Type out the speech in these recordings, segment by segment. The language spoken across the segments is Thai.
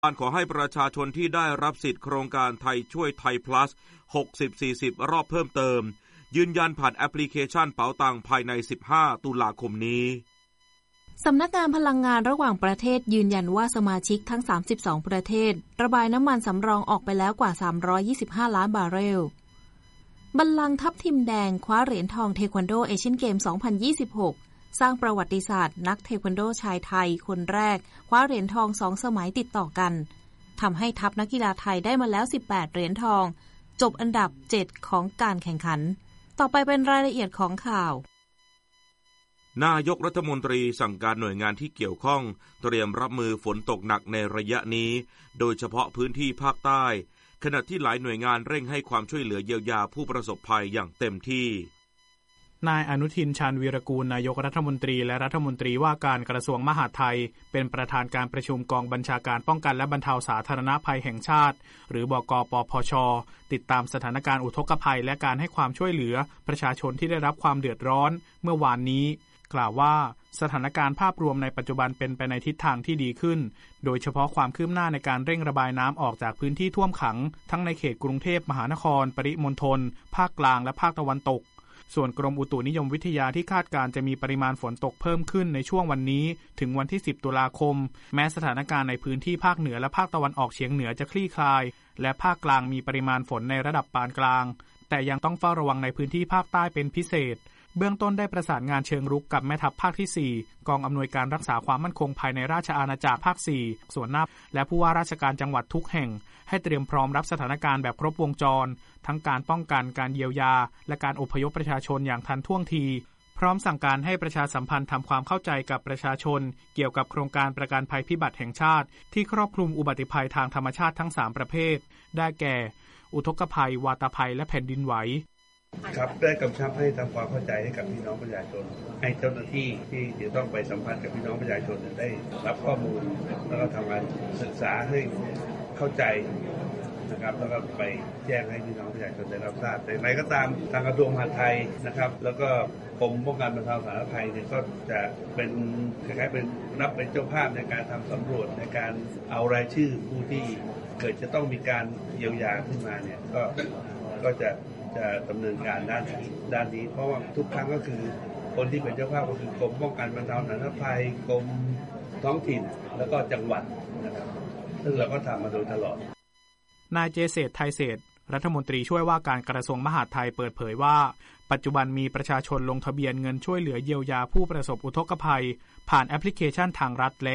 การขอให้ประชาชนที่ได้รับสิทธิโครงการไทยช่วยไทย plus 60-40 รอบเพิ่มเติมยืนยันผ่านแอปพลิเคชันเป๋าตังภายใน15ตุลาคมนี้สำนักงานพลังงานระหว่างประเทศยืนยันว่าสมาชิกทั้ง32ประเทศระบายน้ำมันสำรองออกไปแล้วกว่า325ล้านบาร์เรลบัลลังก์ทัพทิมแดงคว้าเหรียญทองเทควันโดเอเชียนเกม 2026 สร้างประวัติศาสตร์นักเทควันโดชายไทยคนแรกคว้าเหรียญทอง2สมัยติดต่อกันทำให้ทัพนักกีฬาไทยได้มาแล้ว18เหรียญทองจบอันดับ7ของการแข่งขันต่อไปเป็นรายละเอียดของข่าวนายกรัฐมนตรีสั่งการหน่วยงานที่เกี่ยวข้องเตรียมรับมือฝนตกหนักในระยะนี้โดยเฉพาะพื้นที่ภาคใต้ขณะที่หลายหน่วยงานเร่งให้ความช่วยเหลือเยียวยาผู้ประสบภัยอย่างเต็มที่นายอนุทินชาญวีรกูลนายกรัฐมนตรีและรัฐมนตรีว่าการกระทรวงมหาดไทยเป็นประธานการประชุมกองบัญชาการป้องกันและบรรเทาสาธารณภัยแห่งชาติหรือบก.ปพช.ติดตามสถานการณ์อุทกภัยและการให้ความช่วยเหลือประชาชนที่ได้รับความเดือดร้อนเมื่อวานนี้กล่าวว่าสถานการณ์ภาพรวมในปัจจุบันเป็นไปในทิศทางที่ดีขึ้นโดยเฉพาะความคืบหน้าในการเร่งระบายน้ำออกจากพื้นที่ท่วมขังทั้งในเขตกรุงเทพมหานครปริมณฑลภาคกลางและภาคตะวันตกส่วนกรมอุตุนิยมวิทยาที่คาดการจะมีปริมาณฝนตกเพิ่มขึ้นในช่วงวันนี้ถึงวันที่10ตุลาคมแม้สถานการณ์ในพื้นที่ภาคเหนือและภาคตะวันออกเฉียงเหนือจะคลี่คลายและภาคกลางมีปริมาณฝนในระดับปานกลางแต่ยังต้องเฝ้าระวังในพื้นที่ภาคใต้เป็นพิเศษเบื้องต้นได้ประสานงานเชิงรุกกับแม่ทัพภาคที่4กองอำนวยการรักษาความมั่นคงภายในราชอาณาจักรภาค4ส่วนหน้าและผู้ว่าราชการจังหวัดทุกแห่งให้เตรียมพร้อมรับสถานการณ์แบบครบวงจรทั้งการป้องกันการเยียวยาและการอพยพประชาชนอย่างทันท่วงทีพร้อมสั่งการให้ประชาสัมพันธ์ทำความเข้าใจกับประชาชนเกี่ยวกับโครงการประกันภัยพิบัติแห่งชาติที่ครอบคลุมอุบัติภัยทางธรรมชาติทั้ง3ประเภทได้แก่อุทกภัยวาตภัยและแผ่นดินไหวครับได้กำชับให้ทำความเข้าใจให้กับพี่น้องประชาชนให้เจ้าหน้าที่ที่จะต้องไปสัมพันธ์กับพี่น้องประชาชนได้รับข้อมูลแล้วก็ทำการศึกษาให้เข้าใจนะครับแล้วก็ไปแจ้งให้พี่น้องประชาชนได้รับทราบแต่ไหนก็ตามทางกระทรวงมหาดไทยนะครับแล้วก็กรมป้องกันบรรเทาสาธารณภัยเนี่ยก็จะเป็นคล้ายๆเป็นรับเป็นเจ้าภาพในการทำสำรวจในการเอารายชื่อผู้ที่เกิดจะต้องมีการเยียวยาขึ้นมาเนี่ยก็จะดำเนินการด้านนี้เพราะว่าทุกครั้งก็คือคนที่เป็นเจ้าภาพก็คือกรมป้องกันบรรเทาสาธารณภัยกรมท้องถิ่นแล้วก็จังหวัดนะครับซึ่งเราก็ทำมาโดยตลอดนายเจเศรษฐ์ไทยเศรษฐ์รัฐมนตรีช่วยว่าการกระทรวงมหาดไทยเปิดเผยว่าปัจจุบันมีประชาชนลงทะเบียนเงินช่วยเหลือเยียวยาผู้ประสบอุทกภัยผ่านแอปพลิเคชันทางรัฐแล้ว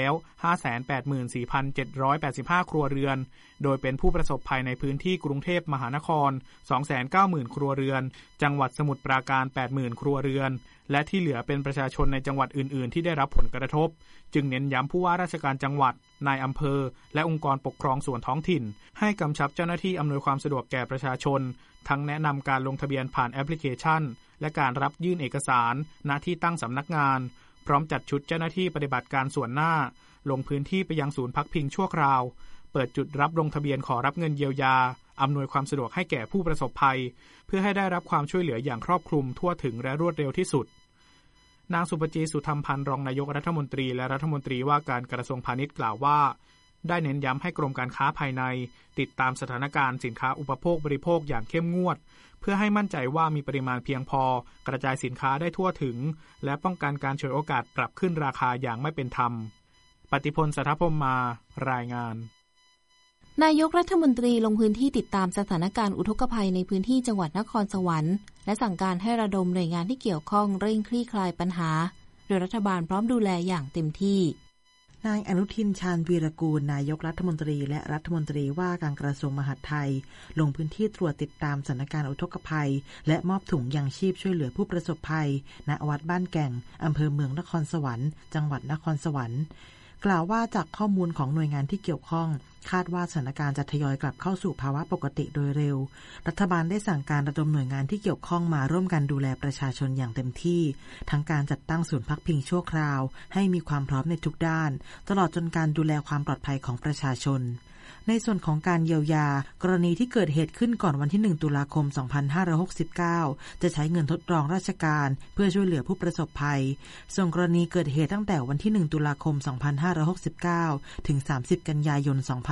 584,785 ครัวเรือนโดยเป็นผู้ประสบภัยในพื้นที่กรุงเทพมหานคร 290,000 ครัวเรือนจังหวัดสมุทรปราการ 80,000 ครัวเรือนและที่เหลือเป็นประชาชนในจังหวัดอื่นๆที่ได้รับผลกระทบจึงเน้นย้ำผู้ว่าราชการจังหวัดนายอำเภอและองค์กรปกครองส่วนท้องถิ่นให้กำชับเจ้าหน้าที่อำนวยความสะดวกแก่ประชาชนทั้งแนะนำการลงทะเบียนผ่านแอปพลิเคชันและการรับยื่นเอกสารณที่ตั้งสำนักงานพร้อมจัดชุดเจ้าหน้าที่ปฏิบัติการส่วนหน้าลงพื้นที่ไปยังศูนย์พักพิงชั่วคราวเปิดจุดรับลงทะเบียนขอรับเงินเยียวยาอำนวยความสะดวกให้แก่ผู้ประสบภัยเพื่อให้ได้รับความช่วยเหลืออย่างครอบคลุมทั่วถึงและรวดเร็วที่สุดนางสุปจีสุธรรมพันธ์รองนายกรัฐมนตรีและรัฐมนตรีว่าการกระทรวงพาณิชย์กล่าวว่าได้เน้นย้ำให้กรมการค้าภายในติดตามสถานการณ์สินค้าอุปโภคบริโภคอย่างเข้มงวดเพื่อให้มั่นใจว่ามีปริมาณเพียงพอกระจายสินค้าได้ทั่วถึงและป้องกันการฉวยโอกาสปรับขึ้นราคาอย่างไม่เป็นธรรมปฏิพล สัทธพรหมารายงานนายกรัฐมนตรีลงพื้นที่ติดตามสถานการณ์อุทกภัยในพื้นที่จังหวัดนครสวรรค์และสั่งการให้ระดมหน่วยงานที่เกี่ยวข้องเร่งคลี่คลายปัญหาโดยรัฐบาลพร้อมดูแลอย่างเต็มที่นายอนุทินชาญวีรกูลนายกรัฐมนตรีและรัฐมนตรีว่าการกระทรวงมหาดไทยลงพื้นที่ตรวจติดตามสถานการณ์อุทกภัยและมอบถุงยางชีพช่วยเหลือผู้ประสบภัยณวัดบ้านแก่งอำเภอเมืองนครสวรรค์จังหวัดนครสวรรค์กล่าวว่าจากข้อมูลของหน่วยงานที่เกี่ยวข้องคาดว่าสถานการณ์จะทยอยกลับเข้าสู่ภาวะปกติโดยเร็วรัฐบาลได้สั่งการระดมหน่วยงานที่เกี่ยวข้องมาร่วมกันดูแลประชาชนอย่างเต็มที่ทั้งการจัดตั้งศูนย์พักพิงชั่วคราวให้มีความพร้อมในทุกด้านตลอดจนการดูแลความปลอดภัยของประชาชนในส่วนของการเยียวยากรณีที่เกิดเหตุขึ้นก่อนวันที่1ตุลาคม2569จะใช้เงินทดลองราชการเพื่อช่วยเหลือผู้ประสบภัยส่วนกรณีเกิดเหตุตั้งแต่วันที่1ตุลาคม2569ถึง30กันยายน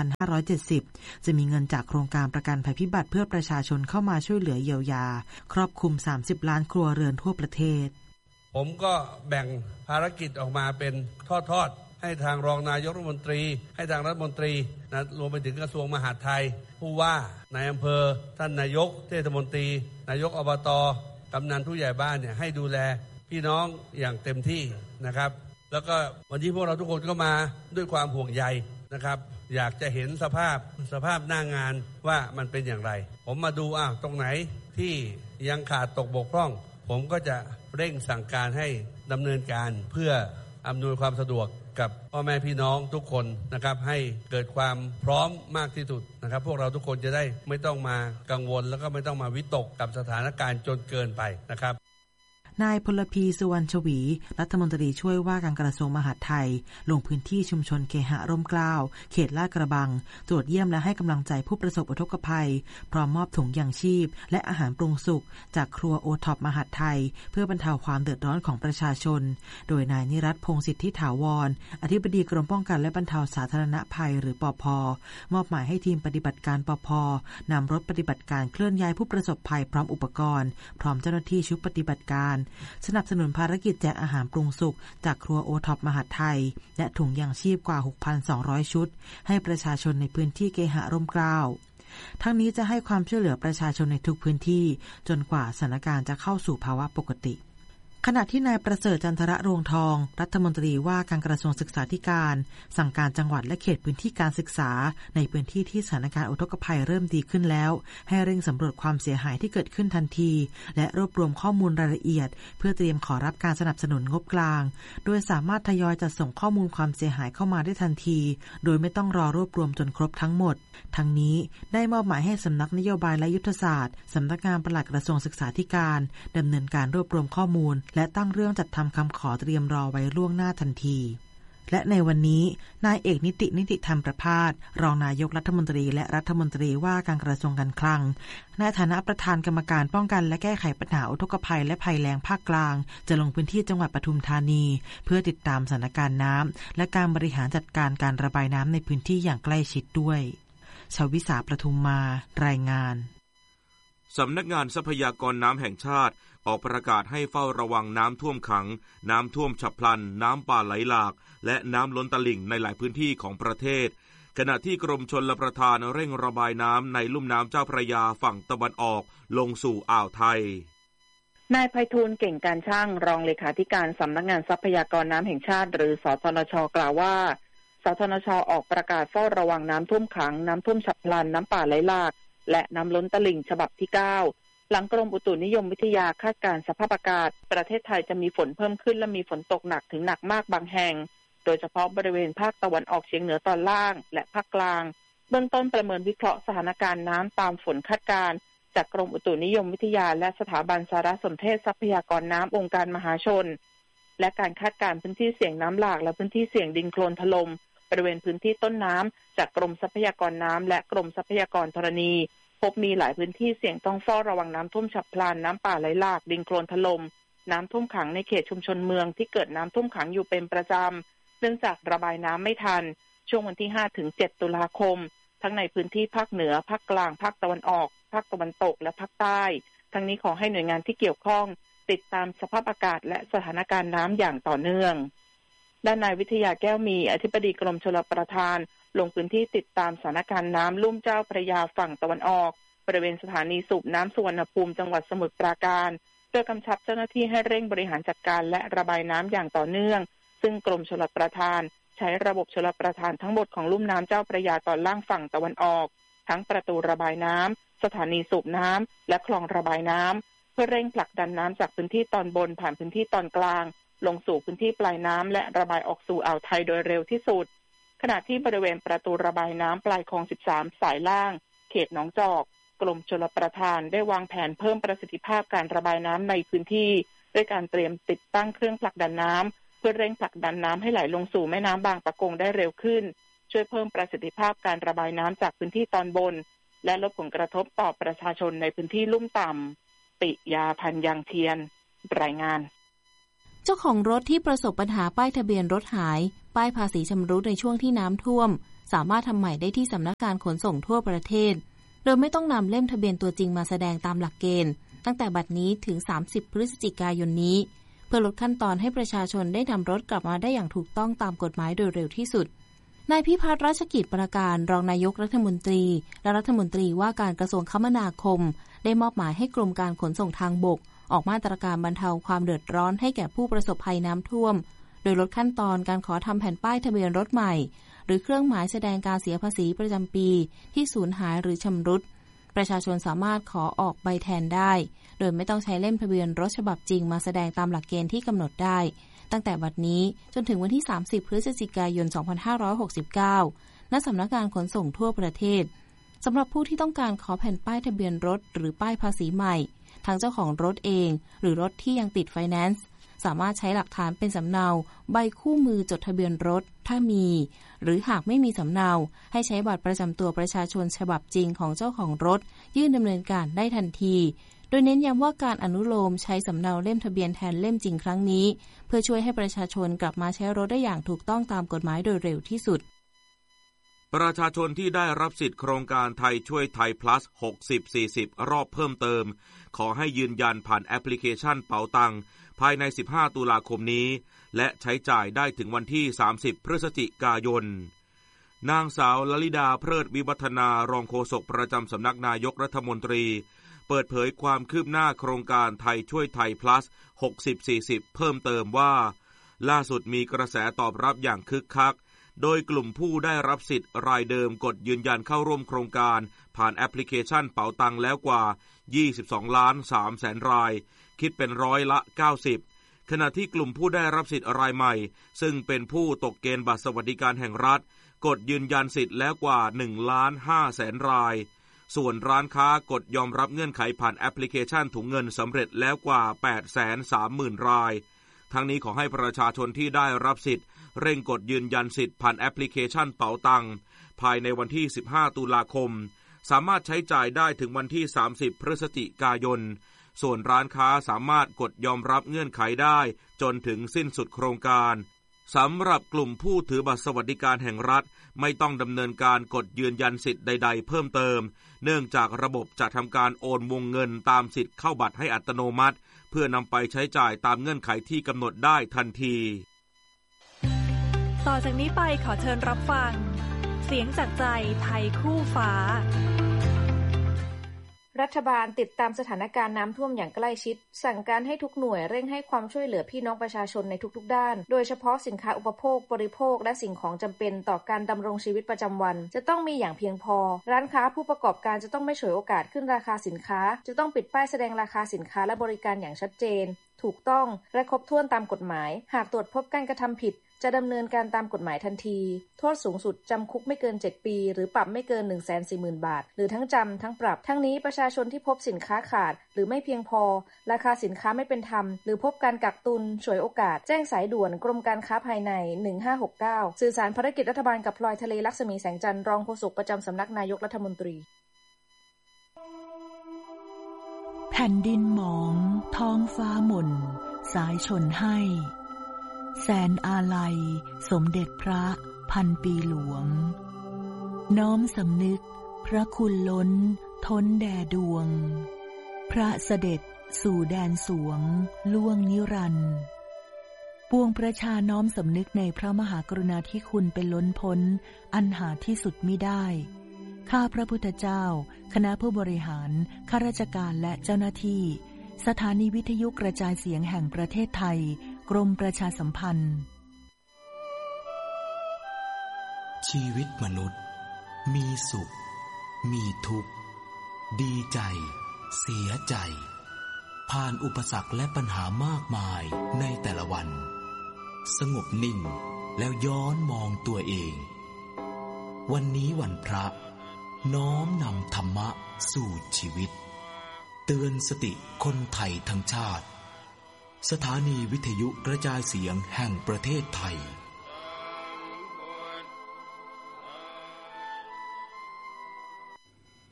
2570 จะมีเงินจากโครงการประกันภัยพิบัติเพื่อประชาชนเข้ามาช่วยเหลือเยียวยาครอบคลุม30 ล้านครัวเรือนทั่วประเทศผมก็แบ่งภารกิจออกมาเป็นทอดๆให้ทางรองนายกรัฐมนตรีให้ทางรัฐมนตรีนะรวมไปถึงกระทรวงมหาดไทยผู้ว่านายอำเภอท่านนายกเทศมนตรีนายกอบต.กำนันผู้ใหญ่บ้านเนี่ยให้ดูแลพี่น้องอย่างเต็มที่นะครับแล้วก็วันนี้พวกเราทุกคนก็มาด้วยความห่วงใยนะครับอยากจะเห็นสภาพหน้างานว่ามันเป็นอย่างไรผมมาดูตรงไหนที่ยังขาดตกบกพร่องผมก็จะเร่งสั่งการให้ดำเนินการเพื่ออำนวยความสะดวกกับพ่อแม่พี่น้องทุกคนนะครับให้เกิดความพร้อมมากที่สุดนะครับพวกเราทุกคนจะได้ไม่ต้องมากังวลแล้วก็ไม่ต้องมาวิตกกับสถานการณ์จนเกินไปนะครับนายพลพีสุวรรณชวีรัฐมนตรีช่วยว่าการกระทรวงมหาดไทยลงพื้นที่ชุมชนเคหะร่มเกล้าเขตลาดกระบังตรวจเยี่ยมและให้กำลังใจผู้ประสบอุทกภัยพร้อมมอบถุงยางชีพและอาหารปรุงสุกจากครัวโอท็อปมหาดไทยเพื่อบรรเทาความเดือดร้อนของประชาชนโดยนายนิรัตน์พงษ์สิทธิถาวรอธิบดีกรมป้องกันและบรรเทาสาธารณภัยหรือปภ.มอบหมายให้ทีมปฏิบัติการปภ.นำรถปฏิบัติการเคลื่อนย้ายผู้ประสบภัยพร้อมอุปกรณ์พร้อมเจ้าหน้าที่ชุดปฏิบัติการสนับสนุนภารกิจแจกอาหารปรุงสุกจากครัวโอท็อปมหาดไทยและถุงยางชีพกว่า 6,200 ชุดให้ประชาชนในพื้นที่เคหะร่มเกล้าทั้งนี้จะให้ความช่วยเหลือประชาชนในทุกพื้นที่จนกว่าสถานการณ์จะเข้าสู่ภาวะปกติขณะที่นายประเสริฐจันทระรวงทองรัฐมนตรีว่าการกระทรวงศึกษาธิการสั่งการจังหวัดและเขตพื้นที่การศึกษาในพื้นที่ที่สถานการณ์อุทกภัยเริ่มดีขึ้นแล้วให้เร่งสำรวจความเสียหายที่เกิดขึ้นทันทีและรวบรวมข้อมูลรายละเอียดเพื่อเตรียมขอรับการสนับสนุนงบกลางโดยสามารถทยอยจัดส่งข้อมูลความเสียหายเข้ามาได้ทันทีโดยไม่ต้องรอรวบรวมจนครบทั้งหมดทั้งนี้ได้มอบหมายให้สำนักนโยบายและยุทธศาสตร์สำนักงานปลัดกระทรวงศึกษาธิการดำเนินการรวบรวมข้อมูลและตั้งเรื่องจัดทำคำขอเตรียมรอไว้ล่วงหน้าทันทีและในวันนี้นายเอกนิติธรรมประภาสรองนายกรัฐมนตรีและรัฐมนตรีว่าการกระทรวงการคลังในฐานะประธานกรรมการป้องกันและแก้ไขปัญหาอุทกภัยและภัยแล้งภาคกลางจะลงพื้นที่จังหวัดปทุมธานีเพื่อติดตามสถานการณ์น้ำและการบริหารจัดการการระบายน้ำในพื้นที่อย่างใกล้ชิดด้วยชวิสาประทุมมารายงานสำนักงานทรัพยากรน้ำแห่งชาติออกประกาศให้เฝ้าระวังน้ำท่วมขังน้ำท่วมฉับพลันน้ำป่าไหลหลากและน้ำล้นตลิ่งในหลายพื้นที่ของประเทศขณะที่กรมชลประทานเร่งระบายน้ำในลุ่มน้ำเจ้าพระยาฝั่งตะวันออกลงสู่อ่าวไทยนายไพฑูรย์เก่งการช่างรองเลขาธิการสำนักงานทรัพยากรน้ำแห่งชาติหรือสธนช.กล่าวว่าสธนช.ออกประกาศเฝ้าระวังน้ำท่วมขังน้ำท่วมฉับพลันน้ำป่าไหลหลากและน้ำล้นตลิ่งฉบับที่9หลังกรมอุตุนิยมวิทยาคาดการณ์สภาพอากาศประเทศไทยจะมีฝนเพิ่มขึ้นและมีฝนตกหนักถึงหนักมากบางแห่งโดยเฉพาะบริเวณภาคตะวันออกเฉียงเหนือตอนล่างและภาคกลางเบื้องต้นประเมินวิเคราะห์สถานการณ์น้ำตามฝนคาดการณ์จากกรมอุตุนิยมวิทยาและสถาบันสารสนเทศทรัพยากรน้ำองค์การมหาชนและการคาดการณ์พื้นที่เสี่ยงน้ำหลากและพื้นที่เสี่ยงดินโคลนถล่มบริเวณพื้นที่ต้นน้ำจากกรมทรัพยากรน้ำและกรมทรัพยากรธรณีพบมีหลายพื้นที่เสี่ยงต้องเฝ้าระวังน้ำท่วมฉับพลันน้ำป่าไหลหลากดินโคลนถล่มน้ำท่วมขังในเขตชุมชนเมืองที่เกิดน้ำท่วมขังอยู่เป็นประจำเนื่องจากระบายน้ำไม่ทันช่วงวันที่ 5-7 ตุลาคมทั้งในพื้นที่ภาคเหนือภาคกลางภาคตะวันออกภาคตะวันตกและภาคใต้ทั้งนี้ขอให้หน่วยงานที่เกี่ยวข้องติดตามสภาพอากาศและสถานการณ์น้ำอย่างต่อเนื่องด้านนายวิทยาแก้วมีอธิบดีกรมชลประทานลงพื้นที่ติดตามสถานการณ์น้ำลุ่มเจ้าพระยาฝั่งตะวันออกบริเวณสถานีสูบน้ำสุวรรณภูมิจังหวัดสมุทรปราการโดยกำชับเจ้าหน้าที่ให้เร่งบริหารจัดการและระบายน้ำอย่างต่อเนื่องซึ่งกรมชลประทานใช้ระบบชลประทานทั้งหมดของลุ่มน้ำเจ้าพระยาตอนล่างฝั่งตะวันออกทั้งประตูระบายน้ำสถานีสูบน้ำและคลองระบายน้ำเพื่อเร่งผลักดันน้ำจากพื้นที่ตอนบนผ่านพื้นที่ตอนกลางลงสู่พื้นที่ปลายน้ำและระบายออกสู่อ่าวไทยโดยเร็วที่สุดขณะที่บริเวณประตูระบายน้ำปลายคลอง13สายล่างเขตหนองจอกกรมชลประทานได้วางแผนเพิ่มประสิทธิภาพการระบายน้ำในพื้นที่ด้วยการเตรียมติดตั้งเครื่องผลักดันน้ำเพื่อเร่งผลักดันน้ำให้ไหลลงสู่แม่น้ำบางปะกงได้เร็วขึ้นช่วยเพิ่มประสิทธิภาพการระบายน้ำจากพื้นที่ตอนบนและลดผลกระทบต่อประชาชนในพื้นที่ลุ่มต่ำปิยาพันธ์ยังเทียนรายงานเจ้าของรถที่ประสบปัญหาป้ายทะเบียนรถหายป้ายภาษีชำรุดในช่วงที่น้ำท่วมสามารถทำใหม่ได้ที่สำนักงานขนส่งทั่วประเทศโดยไม่ต้องนำเล่มทะเบียนตัวจริงมาแสดงตามหลักเกณฑ์ตั้งแต่บัดนี้ถึง30พฤศจิกายนนี้เพื่อลดขั้นตอนให้ประชาชนได้นำรถกลับมาได้อย่างถูกต้องตามกฎหมายโดยเร็วที่สุดนายพิพัฒน์ราชกิจประการรองนายกรัฐมนตรีและรัฐมนตรีว่าการกระทรวงคมนาคมได้มอบหมายให้กรมการขนส่งทางบกออกมาตรการบรรเทาความเดือดร้อนให้แก่ผู้ประสบภัยน้ำท่วมโดยลดขั้นตอนการขอทำแผ่นป้ายทะเบียนรถใหม่หรือเครื่องหมายแสดงการเสียภาษีประจำปีที่สูญหายหรือชำรุดประชาชนสามารถขอออกใบแทนได้โดยไม่ต้องใช้เล่มทะเบียนรถฉบับจริงมาแสดงตามหลักเกณฑ์ที่กำหนดได้ตั้งแต่บัดนี้จนถึงวันที่30พฤศจิกายน2569ณสำนักงานขนส่งทั่วประเทศสำหรับผู้ที่ต้องการขอแผ่นป้ายทะเบียนรถหรือป้ายภาษีใหม่ทั้งเจ้าของรถเองหรือรถที่ยังติดไฟแนนซ์สามารถใช้หลักฐานเป็นสำเนาใบคู่มือจดทะเบียนรถถ้ามีหรือหากไม่มีสำเนาให้ใช้บัตรประจำตัวประชาชนฉบับจริงของเจ้าของรถยื่นดำเนินการได้ทันทีโดยเน้นย้ำว่าการอนุโลมใช้สำเนาเล่มทะเบียนแทนเล่มจริงครั้งนี้เพื่อช่วยให้ประชาชนกลับมาใช้รถได้อย่างถูกต้องตามกฎหมายโดยเร็วที่สุดประชาชนที่ได้รับสิทธิ์โครงการไทยช่วยไทย plus 60-40 รอบเพิ่มเติมขอให้ยืนยันผ่านแอปพลิเคชันเป๋าตังภายใน15ตุลาคมนี้และใช้จ่ายได้ถึงวันที่30พฤศจิกายนนางสาวลลิดาเพลิดวิวัฒนารองโฆษกประจำสำนักนายกรัฐมนตรีเปิดเผยความคืบหน้าโครงการไทยช่วยไทย plus 60-40 เพิ่มเติมว่าล่าสุดมีกระแสตอบรับอย่างคึกคักโดยกลุ่มผู้ได้รับสิทธิ์รายเดิมกดยืนยันเข้าร่วมโครงการผ่านแอปพลิเคชันเป๋าตังแล้วกว่า 22.3 ล้านรายคิดเป็น90%ขณะที่กลุ่มผู้ได้รับสิทธิ์รายใหม่ซึ่งเป็นผู้ตกเกณฑ์บัตรสวัสดิการแห่งรัฐกดยืนยันสิทธิ์แล้วกว่า 1.5 ล้านรายส่วนร้านค้ากดยอมรับเงื่อนไขผ่านแอปพลิเคชันถุงเงินสำเร็จแล้วกว่า 830,000 รายทั้งนี้ขอให้ประชาชนที่ได้รับสิทธิ์เร่งกดยืนยันสิทธิ์ผ่านแอปพลิเคชันเป๋าตังภายในวันที่15ตุลาคมสามารถใช้จ่ายได้ถึงวันที่30พฤศจิกายนส่วนร้านค้าสามารถกดยอมรับเงื่อนไขได้จนถึงสิ้นสุดโครงการสำหรับกลุ่มผู้ถือบัตรสวัสดิการแห่งรัฐไม่ต้องดำเนินการกดยืนยันสิทธิ์ใดๆเพิ่มเติมเนื่องจากระบบจะทำการโอนวงเงินตามสิทธิ์เข้าบัตรให้อัตโนมัติเพื่อนำไปใช้จ่ายตามเงื่อนไขที่กำหนดได้ทันทีต่อจากนี้ไปขอเชิญรับฟังเสียงจากใจไทยคู่ฟ้ารัฐบาลติดตามสถานการณ์น้ำท่วมอย่างใกล้ชิดสั่งการให้ทุกหน่วยเร่งให้ความช่วยเหลือพี่น้องประชาชนในทุกๆด้านโดยเฉพาะสินค้าอุปโภคบริโภคและสิ่งของจำเป็นต่อการดำรงชีวิตประจำวันจะต้องมีอย่างเพียงพอร้านค้าผู้ประกอบการจะต้องไม่ฉวยโอกาสขึ้นราคาสินค้าจะต้องปิดป้ายแสดงราคาสินค้าและบริการอย่างชัดเจนถูกต้องและครบถ้วนตามกฎหมายหากตรวจพบการกระทำผิดจะดำเนินการตามกฎหมายทันทีโทษสูงสุดจำคุกไม่เกิน7ปีหรือปรับไม่เกิน 140,000 บาทหรือทั้งจำทั้งปรับทั้งนี้ประชาชนที่พบสินค้าขาดหรือไม่เพียงพอราคาสินค้าไม่เป็นธรรมหรือพบการกักตุนฉวยโอกาสแจ้งสายด่วนกรมการค้าภายใน1569สื่อสารภารกิจรัฐบาลกับพลอยทะเลลักษมีแสงจันทร์รองโฆษกประจำสำนักนายกรัฐมนตรีแผ่นดินหมองท้องฟ้าหม่นสายชนให้แสนอาลัยสมเด็จพระพันปีหลวงน้อมสำนึกพระคุณล้นท้นแด่ดวงพระเสด็จสู่แดนสวงล่วงนิรันดร์ปวงประชาน้อมสำนึกในพระมหากรุณาธิคุณเป็นล้นพ้นอันหาที่สุดมิได้ข้าพระพุทธเจ้าคณะผู้บริหารข้าราชการและเจ้าหน้าที่สถานีวิทยุกระจายเสียงแห่งประเทศไทยกรมประชาสัมพันธ์ชีวิตมนุษย์มีสุขมีทุกข์ดีใจเสียใจผ่านอุปสรรคและปัญหามากมายในแต่ละวันสงบนิ่งแล้วย้อนมองตัวเองวันนี้วันพระน้อมนำธรรมะสู่ชีวิตเตือนสติคนไทยทั้งชาติสถานีวิทยุกระจายเสียงแห่งประเทศไทย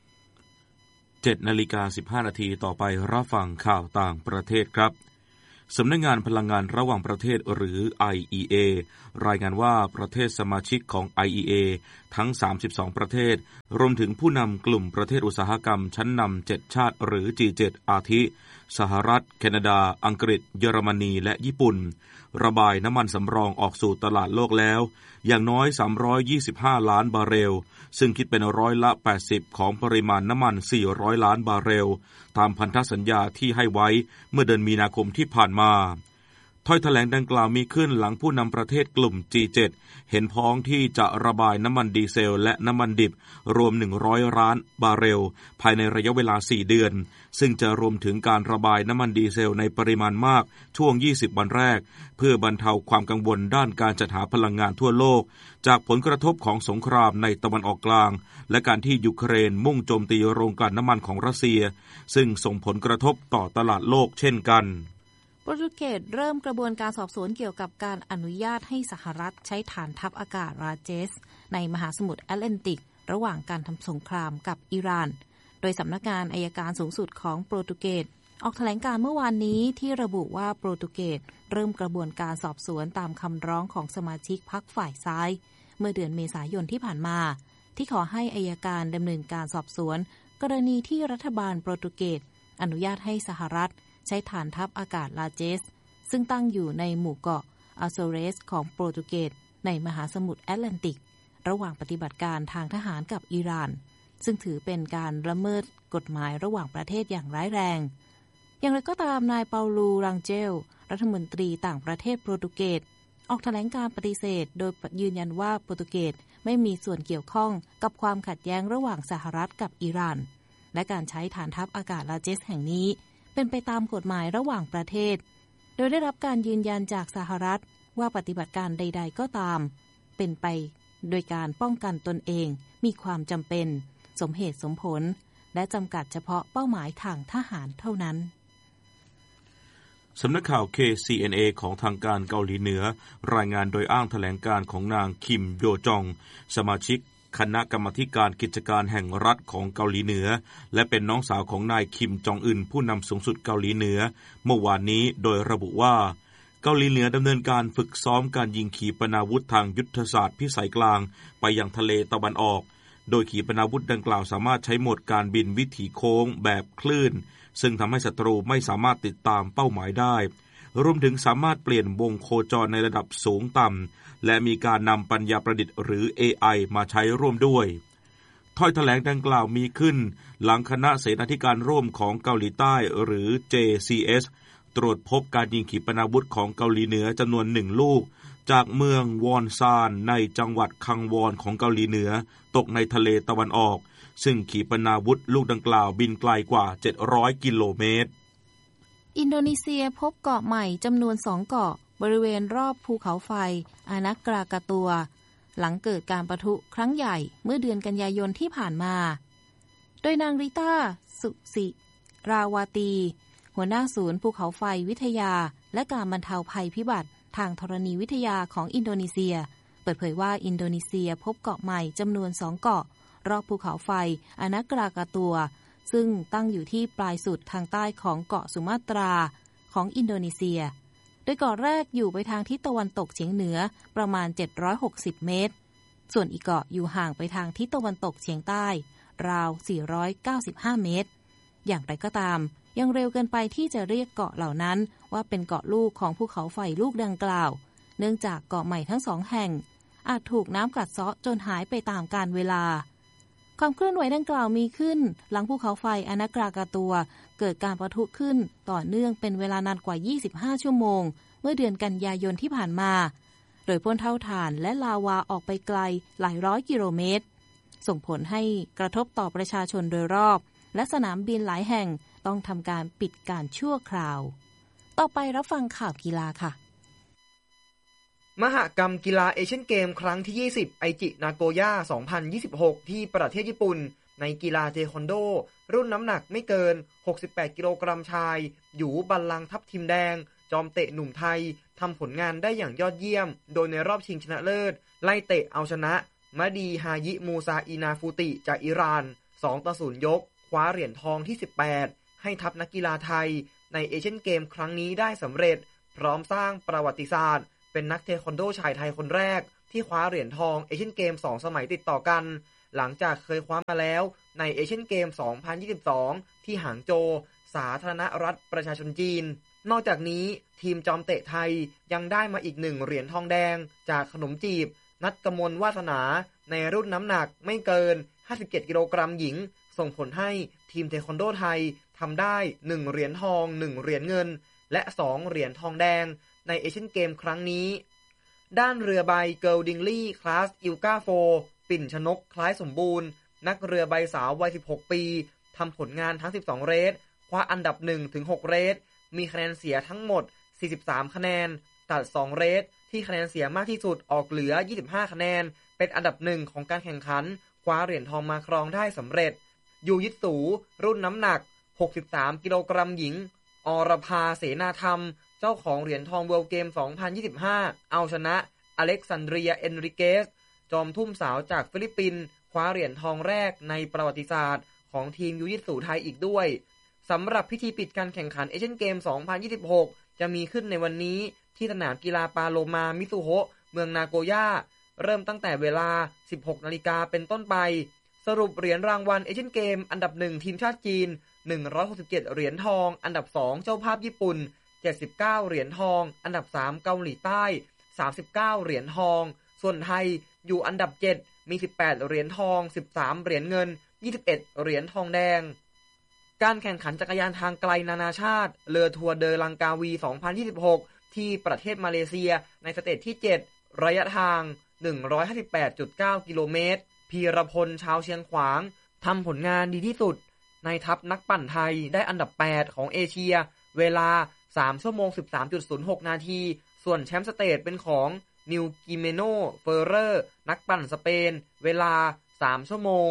7:15 น.ต่อไปรับฟังข่าวต่างประเทศครับสำนักงานพลังงานระหว่างประเทศหรือ IEA รายงานว่าประเทศสมาชิกของ IEA ทั้ง32ประเทศรวมถึงผู้นำกลุ่มประเทศอุตสาหกรรมชั้นนำ7ชาติหรือ G7 อาทิสหรัฐแคนาดาอังกฤษเยอรมนีและญี่ปุ่นระบายน้ำมันสำรองออกสู่ตลาดโลกแล้วอย่างน้อย325ล้านบาร์เรลซึ่งคิดเป็นร้อยละ80ของปริมาณน้ำมัน400ล้านบาร์เรลตามพันธสัญญาที่ให้ไว้เมื่อเดือนมีนาคมที่ผ่านมาถ้อยแถลงดังกล่าวมีขึ้นหลังผู้นำประเทศกลุ่ม G7 เห็นพ้องที่จะระบายน้ำมันดีเซลและน้ำมันดิบรวม100ล้านบาร์เรลภายในระยะเวลา4เดือนซึ่งจะรวมถึงการระบายน้ำมันดีเซลในปริมาณมากช่วง20วันแรกเพื่อบรรเทาความกังวลด้านการจัดหาพลังงานทั่วโลกจากผลกระทบของสงครามในตะวันออกกลางและการที่ยูเครนมุ่งโจมตีโรงกลั่นน้ำมันของรัสเซียซึ่งส่งผลกระทบต่อตลาดโลกเช่นกันโปรตุเกสเริ่มกระบวนการสอบสวนเกี่ยวกับการอนุญาตให้สหรัฐใช้ฐานทัพอากาศราเจสในมหาสมุทรแอตแลนติกระหว่างการทำสงครามกับอิหร่านโดยสำนักงานอัยการสูงสุดของโปรตุเกสออกแถลงการเมื่อวานนี้ที่ระบุว่าโปรตุเกสเริ่มกระบวนการสอบสวนตามคำร้องของสมาชิกพรรคฝ่ายซ้ายเมื่อเดือนเมษายนที่ผ่านมาที่ขอให้อัยการดำเนินการสอบสวนกรณีที่รัฐบาลโปรตุเกสอนุญาตให้สหรัฐใช้ฐานทัพอากาศลาเจสซึ่งตั้งอยู่ในหมู่เกาะอัลโซเรสของโปรตุเกสในมหาสมุทรแอตแลนติกระหว่างปฏิบัติการทางทหารกับอิหร่านซึ่งถือเป็นการละเมิดกฎหมายระหว่างประเทศอย่างร้ายแรงอย่างไรก็ตามนายเปาลูรังเจลรัฐมนตรีต่างประเทศโปรตุเกสออกแถลงการปฏิเสธโดยยืนยันว่าโปรตุเกสไม่มีส่วนเกี่ยวข้องกับความขัดแย้งระหว่างสหรัฐกับอิหร่านและการใช้ฐานทัพอากาศลาเจสแห่งนี้เป็นไปตามกฎหมายระหว่างประเทศโดยได้รับการยืนยันจากสหรัฐว่าปฏิบัติการใดๆก็ตามเป็นไปโดยการป้องกันตนเองมีความจำเป็นสมเหตุสมผลและจำกัดเฉพาะเป้าหมายทางทหารเท่านั้นสำนักข่าว KCNA ของทางการเกาหลีเหนือรายงานโดยอ้างแถลงการของนางคิมโยจองสมาชิกคณะกรรมาธิการกิจการแห่งรัฐของเกาหลีเหนือและเป็นน้องสาวของนายคิมจองอึนผู้นำสูงสุดเกาหลีเหนือเมื่อวานนี้โดยระบุว่าเกาหลีเหนือดำเนินการฝึกซ้อมการยิงขีปนาวุธทางยุทธศาสตร์พิสัยกลางไปยังทะเลตะวันออกโดยขีปนาวุธดังกล่าวสามารถใช้โหมดการบินวิถีโค้งแบบคลื่นซึ่งทำให้ศัตรูไม่สามารถติดตามเป้าหมายได้รวมถึงสามารถเปลี่ยนวงโคจรในระดับสูงต่ำและมีการนำปัญญาประดิษฐ์หรือ AI มาใช้ร่วมด้วยถ้อยแถลงดังกล่าวมีขึ้นหลังคณะเสนาธิการร่วมของเกาหลีใต้หรือ JCS ตรวจพบการยิงขีปนาวุธของเกาหลีเหนือจำนวน1ลูกจากเมืองวอนซานในจังหวัดคังวอนของเกาหลีเหนือตกในทะเลตะวันออกซึ่งขีปนาวุธลูกดังกล่าวบินไกลกว่า700กิโลเมตรอินโดนีเซียพบเกาะใหม่จำนวน2เกาะบริเวณรอบภูเขาไฟอานักกรากาตัวหลังเกิดการปะทุครั้งใหญ่เมื่อเดือนกันยายนที่ผ่านมาโดยนางริต้าสุสิราวาตีหัวหน้าศูนย์ภูเขาไฟวิทยาและการบรรเทาภัยพิบัติทางธรณีวิทยาของอินโดนีเซียเปิดเผยว่าอินโดนีเซียพบเกาะใหม่จำนวน2เกาะรอบภูเขาไฟอานักกรากาตัวซึ่งตั้งอยู่ที่ปลายสุดทางใต้ของเกาะสุมาตราของอินโดนีเซียโดยเกาะแรกอยู่ไปทางทิศตะวันตกเฉียงเหนือประมาณ760เมตรส่วนอีกเกาะอยู่ห่างไปทางทิศตะวันตกเฉียงใต้ราว495เมตรอย่างไรก็ตามยังเร็วเกินไปที่จะเรียกเกาะเหล่านั้นว่าเป็นเกาะลูกของภูเขาไฟลูกดังกล่าวเนื่องจากเกาะใหม่ทั้ง2แห่งอาจถูกน้ำกัดเซาะจนหายไปตามกาลเวลาความเคลื่อนไหวดังกล่าวมีขึ้นหลังภูเขาไฟอานักกรากาตัวเกิดการปะทุขึ้นต่อเนื่องเป็นเวลานานกว่า25ชั่วโมงเมื่อเดือนกันยายนที่ผ่านมาโดยพ่นเท่าถ่านและลาวาออกไปไกลหลายร้อยกิโลเมตรส่งผลให้กระทบต่อประชาชนโดยรอบและสนามบินหลายแห่งต้องทำการปิดการชั่วคราวต่อไปรับฟังข่าวกีฬาค่ะมหกรรมกีฬาเอเชียนเกมครั้งที่20ไอจินาโกย่า2026ที่ประเทศญี่ปุ่นในกีฬาเทควันโดรุ่นน้ำหนักไม่เกิน68กิโลกรัมชายหยูบัลลังก์ทัพทีมแดงจอมเตะหนุ่มไทยทำผลงานได้อย่างยอดเยี่ยมโดยในรอบชิงชนะเลิศไล่เตะเอาชนะมะดีฮายิมูซาอินาฟูติจากอิหร่าน2-0ยกคว้าเหรียญทองที่18ให้ทัพนักกีฬาไทยในเอเชียนเกมครั้งนี้ได้สำเร็จพร้อมสร้างประวัติศาสตร์เป็นนักเทควันโดชายไทยคนแรกที่คว้าเหรียญทองเอเชียนเกม2 สมัยติดต่อกันหลังจากเคยคว้ามาแล้วในเอเชียนเกม 2022 ที่หางโจวสาธารณรัฐประชาชนจีนนอกจากนี้ทีมจอมเตะไทยยังได้มาอีก1 เหรียญทองแดงจากขนมจีบนัทกมลวาสนาในรุ่นน้ำหนักไม่เกิน57กิโลกรัมหญิงส่งผลให้ทีมเทควันโดไทยทำได้1 เหรียญทอง1 เหรียญเงินและ2 เหรียญทองแดงในเอเชียนเกมครั้งนี้ด้านเรือใบเกิลดิงลี่คลาสอิลกาโฟปิ่นชนกคล้ายสมบูรณ์นักเรือใบสาววัย16 ปีทำผลงานทั้ง12เรสคว้าอันดับ 1-6 เรสมีคะแนนเสียทั้งหมด43คะแนนตัด2เรสที่คะแนนเสียมากที่สุดออกเหลือ25คะแนนเป็นอันดับ1ของการแข่งขันคว้าเหรียญทองมาครองได้สำเร็จยูยิตสูรุ่นน้ำหนัก63กิโลกรัมหญิงอรภาเสนาธรรมเจ้าของเหรียญทองเวิลด์เกม 2025 เอาชนะอเล็กซานเดรียเอนริเกสจอมทุ่มสาวจากฟิลิปปินส์คว้าเหรียญทองแรกในประวัติศาสตร์ของทีมยูยิตสูไทยอีกด้วยสำหรับพิธีปิดการแข่งขันเอเชียนเกม 2026 จะมีขึ้นในวันนี้ที่สนามกีฬาปาโลมามิซุโฮะเมืองนาโกย่าเริ่มตั้งแต่เวลา 16 นาฬิกาเป็นต้นไปสรุปเหรียญรางวัลเอเชียนเกมอันดับ1ทีมชาติจีน167เหรียญทองอันดับ2เจ้าภาพญี่ปุ่น79เหรียญทองอันดับ3เกาหลีใต้39เหรียญทองส่วนไทยอยู่อันดับ7มี18เหรียญทอง13เหรียญเงิน21เหรียญทองแดงการแข่งขันจักรยานทางไกลนานาชาติเรือทัวร์เดอลังกาวี 2026 ที่ประเทศมาเลเซียในสเตจที่7ระยะทาง 158.9 กิโลเมตรพีรพลชาวเชียงขวางทำผลงานดีที่สุดในทัพนักปั่นไทยได้อันดับ8ของเอเชียเวลา3 ชั่วโมง 13.06 นาทีส่วนแชมป์สเตจเป็นของนิวกิเมโนเฟอร์เรอร์นักปั่นสเปนเวลา3 ชั่วโมง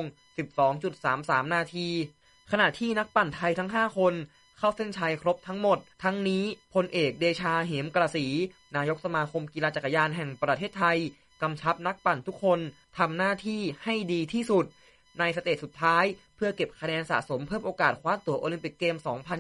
12.33 นาทีขณะที่นักปั่นไทยทั้ง5คนเข้าเส้นชัยครบทั้งหมดทั้งนี้พลเอกเดชาเหมกระสีนายกสมาคมกีฬาจักรยานแห่งประเทศไทยกำชับนักปั่นทุกคนทำหน้าที่ให้ดีที่สุดในสเตจสุดท้ายเพื่อเก็บคะแนนสะสมเพิ่มโอกาสคว้าตั๋วโอลิมปิกเกม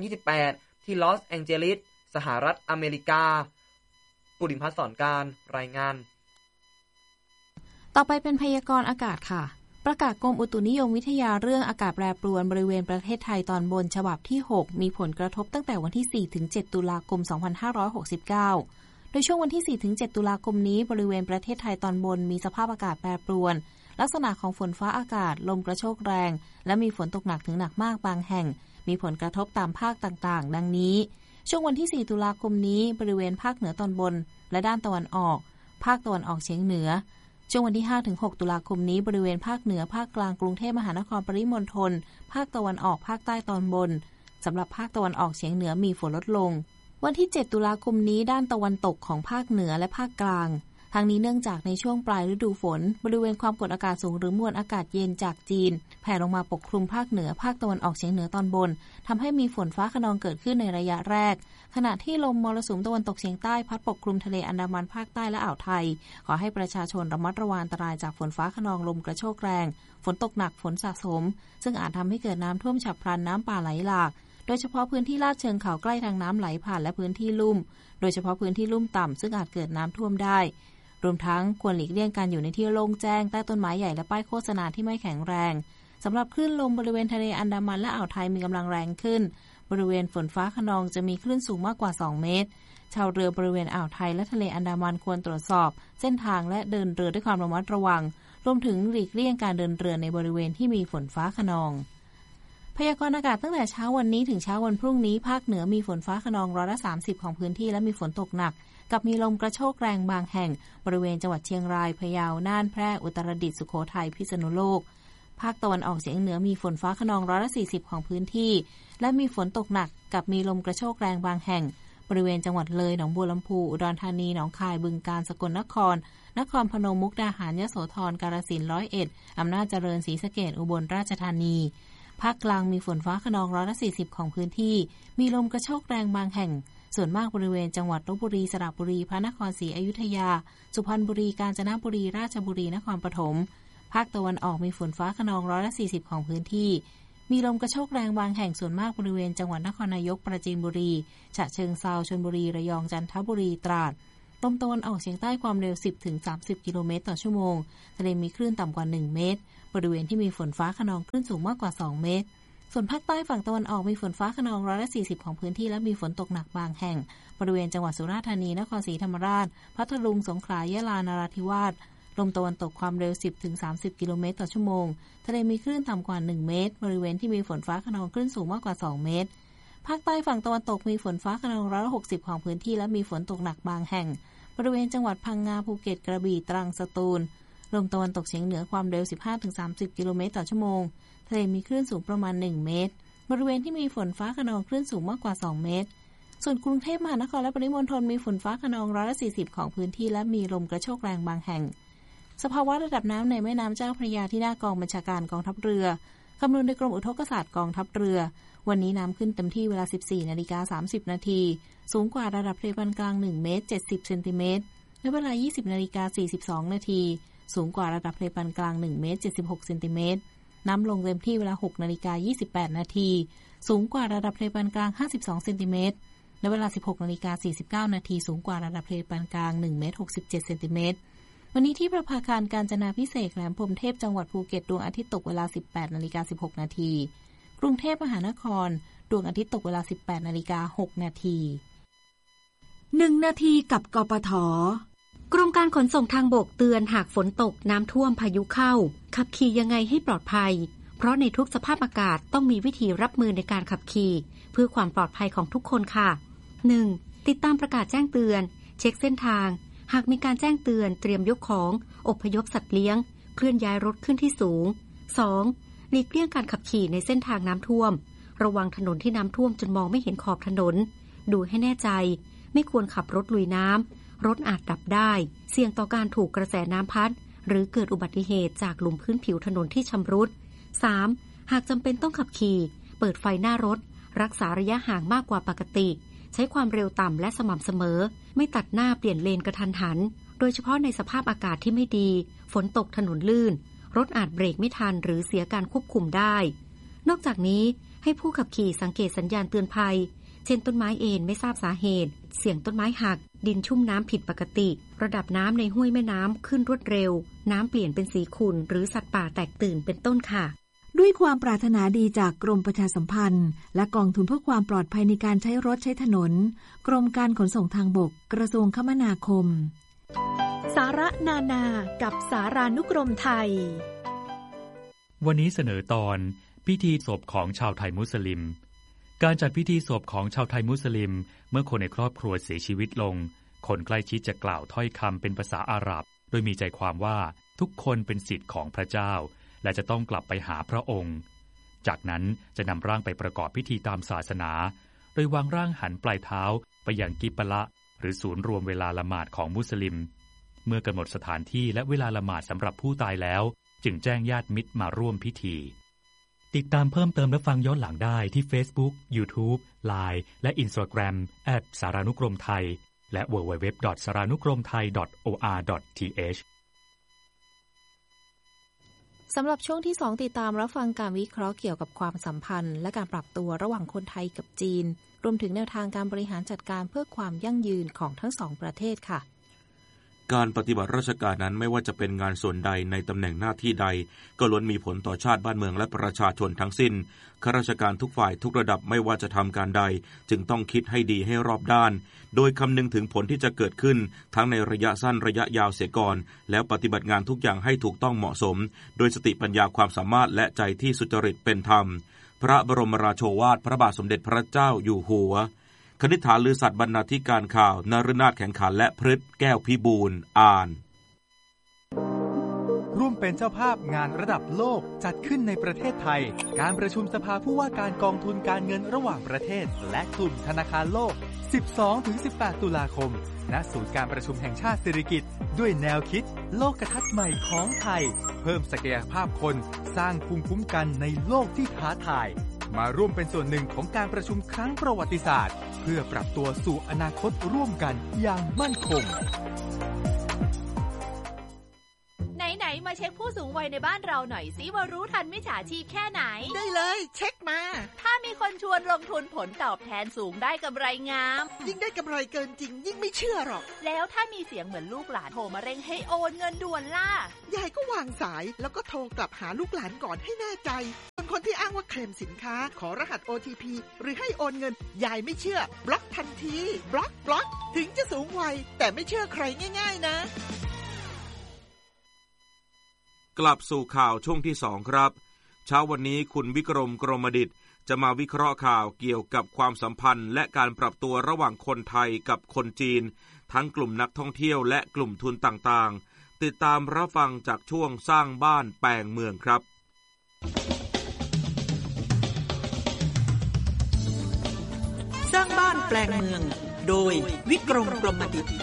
2028 ที่ลอสแองเจลิสสหรัฐอเมริกาปุริมพัฒน์สอนการรายงานต่อไปเป็นพยากรณ์อากาศค่ะประกาศกรมอุตุนิยมวิทยาเรื่องอากาศแปรปรวนบริเวณประเทศไทยตอนบนฉบับที่6มีผลกระทบตั้งแต่วันที่ 4-7 ตุลาคม 2569โดยช่วงวันที่ 4-7 ตุลาคมนี้บริเวณประเทศไทยตอนบนมีสภาพอากาศแปรปรวนลักษณะของฝนฟ้าอากาศลมกระโชกแรงและมีฝนตกหนักถึงหนักมากบางแห่งมีผลกระทบตามภาคต่างๆดังนี้ช่วงวันที่ 4 ตุลาคมนี้บริเวณภาคเหนือตอนบนและด้านตะวันออกภาคตะวันออกเฉียงเหนือช่วงวันที่ 5-6 ตุลาคมนี้บริเวณภาคเหนือภาคกลางกรุงเทพมหานครปริมณฑลภาคตะวันออกภาคใต้ตอนบนสำหรับภาคตะวันออกเฉียงเหนือมีฝนลดลงวันที่ 7 ตุลาคมนี้ด้านตะวันตกของภาคเหนือและภาคกลางทางนี้เนื่องจากในช่วงปลายฤดูฝนบริเวณความกดอากาศสูงหรือมวลอากาศเย็นจากจีนแผ่ลงมาปกคลุมภาคเหนือภาคตะวันออกเฉียงเหนือตอนบนทำให้มีฝนฟ้าคะนองเกิดขึ้นในระยะแรกขณะที่ลมมรสุมตะวันตกเฉียงใต้พัดปกคลุมทะเลอันดามันภาคใต้และอ่าวไทยขอให้ประชาชนระมัดระวังอันตรายจากฝนฟ้าคะนองลมกระโชกแรงฝนตกหนักฝนสะสมซึ่งอาจทำให้เกิดน้ำท่วมฉับพลันน้ำป่าไหลหลากโดยเฉพาะพื้นที่ลาดเชิงเขาใกล้ทางน้ำไหลผ่านและพื้นที่ลุ่มโดยเฉพาะพื้นที่ลุ่มต่ำซึ่งอาจเกิดน้ำท่วมได้รวมทั้งควรหลีกเลี่ยงการอยู่ในที่โล่งแจ้งใต้ต้นไม้ใหญ่และป้ายโฆษณาที่ไม่แข็งแรงสำหรับคลื่นลมบริเวณทะเลอันดามันและอ่าวไทยมีกำลังแรงขึ้นบริเวณฝนฟ้าคะนองจะมีคลื่นสูงมากกว่า2 เมตรชาวเรือบริเวณอ่าวไทยและทะเลอันดามันควรตรวจสอบเส้นทางและเดินเรือด้วยความระมัดระวังรวมถึงหลีกเลี่ยงการเดินเรือในบริเวณที่มีฝนฟ้าคะนองพยากรณ์อากาศตั้งแต่เช้าวันนี้ถึงเช้าวันพรุ่งนี้ภาคเหนือมีฝนฟ้าคะนอง30%ของพื้นที่และมีฝนตกหนักกับมีลมกระโชกแรงบางแห่งบริเวณจังหวัดเชียงรายพะเยาน่านแพร่อุตรดิตถ์สุโขทัยพิษณุโลกภาคตะวันออกเฉียงเหนือมีฝนฟ้าคะนอง40%ของพื้นที่และมีฝนตกหนักกับมีลมกระโชกแรงบางแห่งบริเวณจังหวัดเลยหนองบัวลำพูอุดรธานีหนองคายบึงกาฬสกลนครนครพนมมุกดาหารยโสธรกาฬสินธุ์101อำนาจเจริญศรีสะเกษอุบลราชธานีภาคกลางมีฝนฟ้าคะนอง40%ของพื้นที่มีลมกระโชกแรงบางแห่งส่วนมากบริเวณจังหวัดลพบุรีสระบุรีพระนครศรีอยุธยาสุพรรณบุรีกาญจนบุรีราชบุรีนครปฐมภาคตะวันออกมีฝนฟ้าคะนอง40%ของพื้นที่มีลมกระโชกแรงบางแห่งส่วนมากบริเวณจังหวัดนครนายกปราจีนบุรีฉะเชิงเทราชลบุรีระยองจันทบุรีตราดลมตะวันออกเฉียงใต้ความเร็ว 10-30 กิโลเมตรต่อชั่วโมงทะเลมีคลื่นต่ำกว่า1เมตรบริเวณที่มีฝนฟ้าคะนองคลื่นสูงมากกว่า2เมตรส่วนภาคใต้ฝั่งตะวันออกมีฝนฟ้าคะนอง140ของพื้นที่และมีฝนตกหนักบางแห่งบริเวณจังหวัดสุราษฎร์ธานีนครศรีธรรมราชพัทลุงสงขลายะลานราธิวาสลมตะวันตกความเร็ว 10-30 กิโลเมตรต่อชั่วโมงทะเลมีคลื่นต่ำกว่า1เมตรบริเวณที่มีฝนฟ้าคะนองคลื่นสูงมากกว่า2เมตรภาคใต้ฝั่งตะวันตกมีฝนฟ้าคะนอง160ของพื้นที่และมีฝนตกหนักบางแห่งบริเวณจังหวัดพังงาภูเก็ตกระบี่ตรังสตูลลมตะวันตกเฉียงเหนือความเร็ว 15-30 กิโลเมตรต่อชั่วโมงทะเลมีคลื่นสูงประมาณ1เมตรบริเวณที่มีฝนฟ้าคะนองคลื่นสูงมากกว่า2เมตรส่วนกรุงเทพมหานครและปริมณฑลมีฝนฟ้าคะนอง140ของพื้นที่และมีลมกระโชกแรงบางแห่งสภาวะระดับน้ำในแม่น้ำเจ้าพระยาที่หน้ากองบัญชาการกองทัพเรือคำนวณโดยกรมอุทกศาสตร์กองทัพเรือวันนี้น้ำขึ้นเต็มที่เวลา 14:30 น.สูงกว่าระดับทะเลปานกลาง1เมตร70เซนติเมตรและเวลา 20:42 น.สูงกว่าระดับทะเลปานกลาง1เมตร76เซนติเมตรน้ำลงเต็มที่เวลา 6:28 น.สูงกว่าระดับทะเลปานกลาง52เซนติเมตรและเวลา 16:49 น.สูงกว่าระดับทะเลปานกลาง1เมตร67เซนติเมตรวันนี้ที่ประภาคารกาญจนาภิเษกแหลมพรหมเทพจังหวัดภูเก็ตดวงอาทิตย์ตกเวลา 18:16 น.กรุงเทพมหานครดวงอาทิตย์ตกเวลา 18:06 น. 1 นาทีกับกปท.กรมการขนส่งทางบกเตือนหากฝนตกน้ำท่วมพายุเข้าขับขี่ยังไงให้ปลอดภัยเพราะในทุกสภาพอากาศต้องมีวิธีรับมือในการขับขี่เพื่อความปลอดภัยของทุกคนค่ะ 1. ติดตามประกาศแจ้งเตือนเช็คเส้นทางหากมีการแจ้งเตือนเตรียมยกของอพยพสัตว์เลี้ยงเคลื่อนย้ายรถขึ้นที่สูง 2. หลีกเลี่ยงการขับขี่ในเส้นทางน้ำท่วมระวังถนนที่น้ำท่วมจนมองไม่เห็นขอบถนนดูให้แน่ใจไม่ควรขับรถลุยน้ำรถอาจดับได้เสี่ยงต่อการถูกกระแสน้ำพัดหรือเกิดอุบัติเหตุจากหลุมพื้นผิวถนนที่ชำรุด 3. หากจำเป็นต้องขับขี่เปิดไฟหน้ารถรักษาระยะห่างมากกว่าปกติใช้ความเร็วต่ำและสม่ำเสมอไม่ตัดหน้าเปลี่ยนเลนกระทันหันโดยเฉพาะในสภาพอากาศที่ไม่ดีฝนตกถนนลื่นรถอาจเบรกไม่ทันหรือเสียการควบคุมได้นอกจากนี้ให้ผู้ขับขี่สังเกตสัญญาณเตือนภัยเช่นต้นไม้เอ็นไม่ทราบสาเหตุเสียงต้นไม้หักดินชุ่มน้ำผิดปกติระดับน้ำในห้วยแม่น้ำขึ้นรวดเร็วน้ำเปลี่ยนเป็นสีขุ่นหรือสัตว์ป่าแตกตื่นเป็นต้นค่ะด้วยความปรารถนาดีจากกรมประชาสัมพันธ์และกองทุนเพื่อความปลอดภัยในการใช้รถใช้ถนนกรมการขนส่งทางบกกระทรวงคมนาคมสาระนานากับสารานุกรมไทยวันนี้เสนอตอนพิธีศพของชาวไทยมุสลิมการจัดพิธีศพของชาวไทยมุสลิมเมื่อคนในครอบครัวเสียชีวิตลงคนใกล้ชิดจะกล่าวถ้อยคำเป็นภาษาอาหรับโดยมีใจความว่าทุกคนเป็นศิษย์ของพระเจ้าและจะต้องกลับไปหาพระองค์จากนั้นจะนำร่างไปประกอบพิธีตามศาสนาโดยวางร่างหันปลายเท้าไปยังกิบละหรือศูนย์รวมเวลาละหมาดของมุสลิมเมื่อกำหนดสถานที่และเวลาละหมาดสำหรับผู้ตายแล้วจึงแจ้งญาติมิตรมาร่วมพิธีติดตามเพิ่มเติมและฟังย้อนหลังได้ที่ Facebook, YouTube, Line และ Instagram @ สารานุกรมไทยและ www.saranukromthai.or.th สำหรับช่วงที่ 2 ติดตามรับฟังการวิเคราะห์เกี่ยวกับความสัมพันธ์และการปรับตัวระหว่างคนไทยกับจีนรวมถึงแนวทางการบริหารจัดการเพื่อความยั่งยืนของทั้งสองประเทศค่ะการปฏิบัติราชการนั้นไม่ว่าจะเป็นงานส่วนใดในตำแหน่งหน้าที่ใดก็ล้วนมีผลต่อชาติบ้านเมืองและประชาชนทั้งสิ้นข้าราชการทุกฝ่ายทุกระดับไม่ว่าจะทำการใดจึงต้องคิดให้ดีให้รอบด้านโดยคำนึงถึงผลที่จะเกิดขึ้นทั้งในระยะสั้นระยะยาวเสียก่อนแล้วปฏิบัติงานทุกอย่างให้ถูกต้องเหมาะสมโดยสติปัญญาความสามารถและใจที่สุจริตเป็นธรรมพระบรมราโชวาทพระบาทสมเด็จพระเจ้าอยู่หัวคณิษฐาลือสัตย์บรรณาธิการข่าวนฤนาถแข่งขันและพฤทธิ์แก้วพิบูลอ่านร่วมเป็นเจ้าภาพงานระดับโลกจัดขึ้นในประเทศไทยการประชุมสภาผู้ว่าการกองทุนการเงินระหว่างประเทศและกลุ่มธนาคารโลก 12-18 ตุลาคมณศูนย์การประชุมแห่งชาติสิริกิติ์ด้วยแนวคิดโลกทัศน์ใหม่ของไทยเพิ่มศักยภาพคนสร้างภูมิคุ้มกันในโลกที่ท้าทายมาร่วมเป็นส่วนหนึ่งของการประชุมครั้งประวัติศาสตร์เพื่อปรับตัวสู่อนาคตร่วมกันอย่างมั่นคงไหนๆมาเช็คผู้สูงวัยวัยในบ้านเราหน่อยสิว่ารู้ทันมิจฉาชีพแค่ไหนได้เลยเช็คมาถ้ามีคนชวนลงทุนผลตอบแทนสูงได้กำไรงามยิ่งได้กำไรเกินจริงยิ่งไม่เชื่อหรอกแล้วถ้ามีเสียงเหมือนลูกหลานโทรมาเร่งให้โอนเงินด่วนล่ะยายก็วางสายแล้วก็โทรกลับหาลูกหลานก่อนให้แน่ใจคนที่อ้างว่าเคลมสินค้าขอรหัส OTP หรือให้โอนเงินยายไม่เชื่อบล็อกทันทีบล็อกถึงจะสูงวัยแต่ไม่เชื่อใครง่ายๆนะกลับสู่ข่าวช่วงที่2ครับเช้าวันนี้คุณวิกรมกรมดิษฐ์จะมาวิเคราะห์ข่าวเกี่ยวกับความสัมพันธ์และการปรับตัวระหว่างคนไทยกับคนจีนทั้งกลุ่มนักท่องเที่ยวและกลุ่มทุนต่างๆติดตามรับฟังจากช่วงสร้างบ้านแปลงเมืองครับสร้างบ้านแปลงเมืองโดยวิกรมกรมดิษฐ์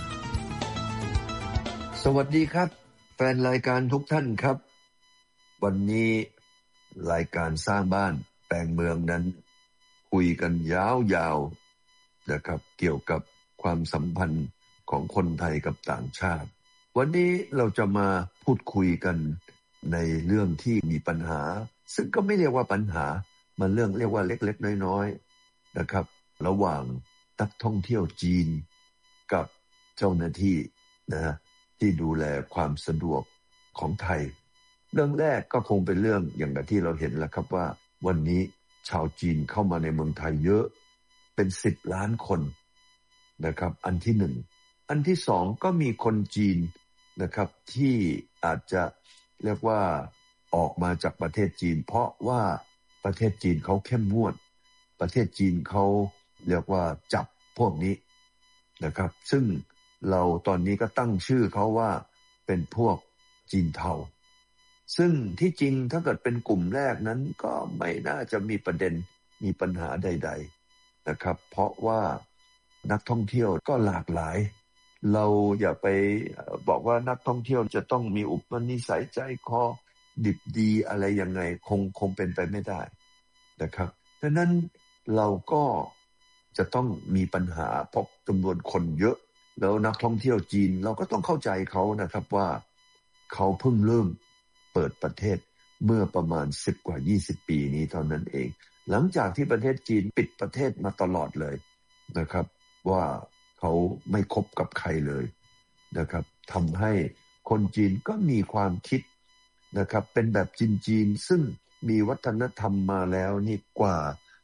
สวัสดีครับแฟนรายการทุกท่านครับวันนี้รายการสร้างบ้านแปลงเมืองนั้นคุยกันยาวๆนะครับเกี่ยวกับความสัมพันธ์ของคนไทยกับต่างชาติวันนี้เราจะมาพูดคุยกันในเรื่องที่มีปัญหาซึ่งก็ไม่เรียกว่าปัญหามันเรื่องเรียกว่าเล็กๆน้อยๆนะครับระหว่างนักท่องเที่ยวจีนกับเจ้าหน้าที่นะที่ดูแลความสะดวกของไทยเรื่องแรกก็คงเป็นเรื่องอย่างที่เราเห็นแล้วครับว่าวันนี้ชาวจีนเข้ามาในเมืองไทยเยอะเป็น10 ล้านคนนะครับอันที่1อันที่2ก็มีคนจีนนะครับที่อาจจะเรียกว่าออกมาจากประเทศจีนเพราะว่าประเทศจีนเขาเข้มงวดประเทศจีนเขาเรียกว่าจับพวกนี้นะครับซึ่งเราตอนนี้ก็ตั้งชื่อเขาว่าเป็นพวกจีนเทาซึ่งที่จริงถ้าเกิดเป็นกลุ่มแรกนั้นก็ไม่น่าจะมีประเด็นมีปัญหาใดๆนะครับเพราะว่านักท่องเที่ยวก็หลากหลายเราอย่าไปบอกว่านักท่องเที่ยวจะต้องมีอุปนิสัยใจคอดิบดีอะไรยังไงคงเป็นไปไม่ได้นะครับดังนั้นเราก็จะต้องมีปัญหาเพราะจำนวนคนเยอะแล้วนักท่องเที่ยวจีนเราก็ต้องเข้าใจเขานะครับว่าเขาเพิ่งเริ่มเปิดประเทศเมื่อประมาณ10 กว่า 20 ปีนี้เท่านั้นเองหลังจากที่ประเทศจีนปิดประเทศมาตลอดเลยนะครับว่าเขาไม่คบกับใครเลยนะครับทำให้คนจีนก็มีความคิดนะครับเป็นแบบจีนๆซึ่งมีวัฒนธรรมมาแล้วนี่กว่า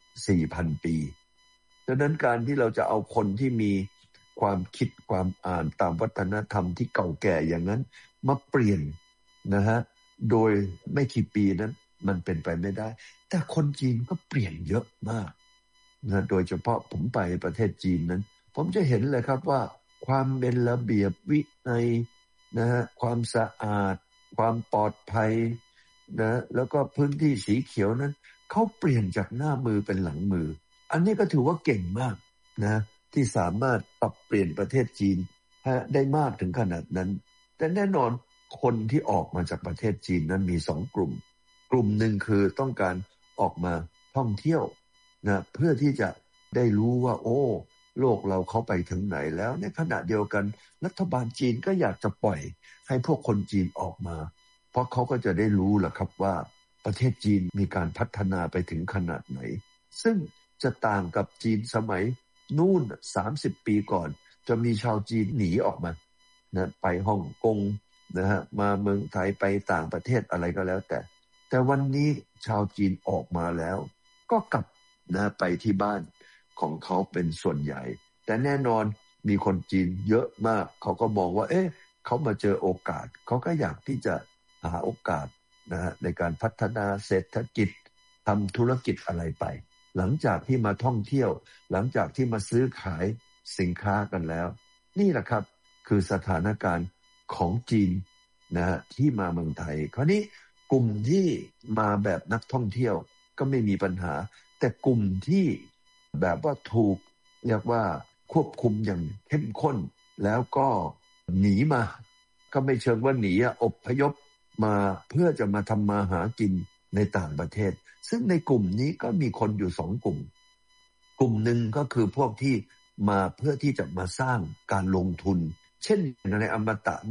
4,000 ปีดังนั้นการที่เราจะเอาคนที่มีความคิดความอ่านตามวัฒนธรรมที่เก่าแก่อย่างนั้นมาเปลี่ยนนะฮะโดยไม่กี่ปีนั้นมันเป็นไปไม่ได้แต่คนจีนก็เปลี่ยนเยอะมากนะโดยเฉพาะผมไปประเทศจีนนั้นผมจะเห็นเลยครับว่าความเป็นระเบียบวินัยนะฮะความสะอาดความปลอดภัยนะแล้วก็พื้นที่สีเขียวนั้นเขาเปลี่ยนจากหน้ามือเป็นหลังมืออันนี้ก็ถือว่าเก่งมากนะที่สามารถปรับเปลี่ยนประเทศจีนได้มากถึงขนาดนั้นแต่แน่นอนคนที่ออกมาจากประเทศจีนนั้นมี2 กลุ่มหนึ่งคือต้องการออกมาท่องเที่ยวนะเพื่อที่จะได้รู้ว่าโอ้โลกเราเข้าไปถึงไหนแล้วในขณะเดียวกันรัฐบาลจีนก็อยากจะปล่อยให้พวกคนจีนออกมาเพราะเขาก็จะได้รู้แหละครับว่าประเทศจีนมีการพัฒนาไปถึงขนาดไหนซึ่งจะต่างกับจีนสมัยนู่น30 ปีก่อนจะมีชาวจีนหนีออกมานะไปฮ่องกงนะฮะมาเมืองไทยไปต่างประเทศอะไรก็แล้วแต่วันนี้ชาวจีนออกมาแล้วก็กลับนะไปที่บ้านของเขาเป็นส่วนใหญ่แต่แน่นอนมีคนจีนเยอะมากเขาก็มองว่าเขามาเจอโอกาสเขาก็อยากที่จะหาโอกาสนะฮะในการพัฒนาเศรษฐกิจทำธุรกิจอะไรไปหลังจากที่มาท่องเที่ยวหลังจากที่มาซื้อขายสินค้ากันแล้วนี่แหละครับคือสถานการณ์ของจีนนะฮะที่มาเมืองไทยคราวนี้กลุ่มที่มาแบบนักท่องเที่ยวก็ไม่มีปัญหาแต่กลุ่มที่แบบว่าถูกเรียกว่าควบคุมอย่างเข้มข้นแล้วก็หนีมาก็ไม่เชิงว่าหนีอพยพมาเพื่อจะมาทำมาหากินในต่างประเทศซึ่งในกลุ่มนี้ก็มีคนอยู่2 กลุ่มหนึ่งก็คือพวกที่มาเพื่อที่จะมาสร้างการลงทุนเช่นในอมตะเนี่ย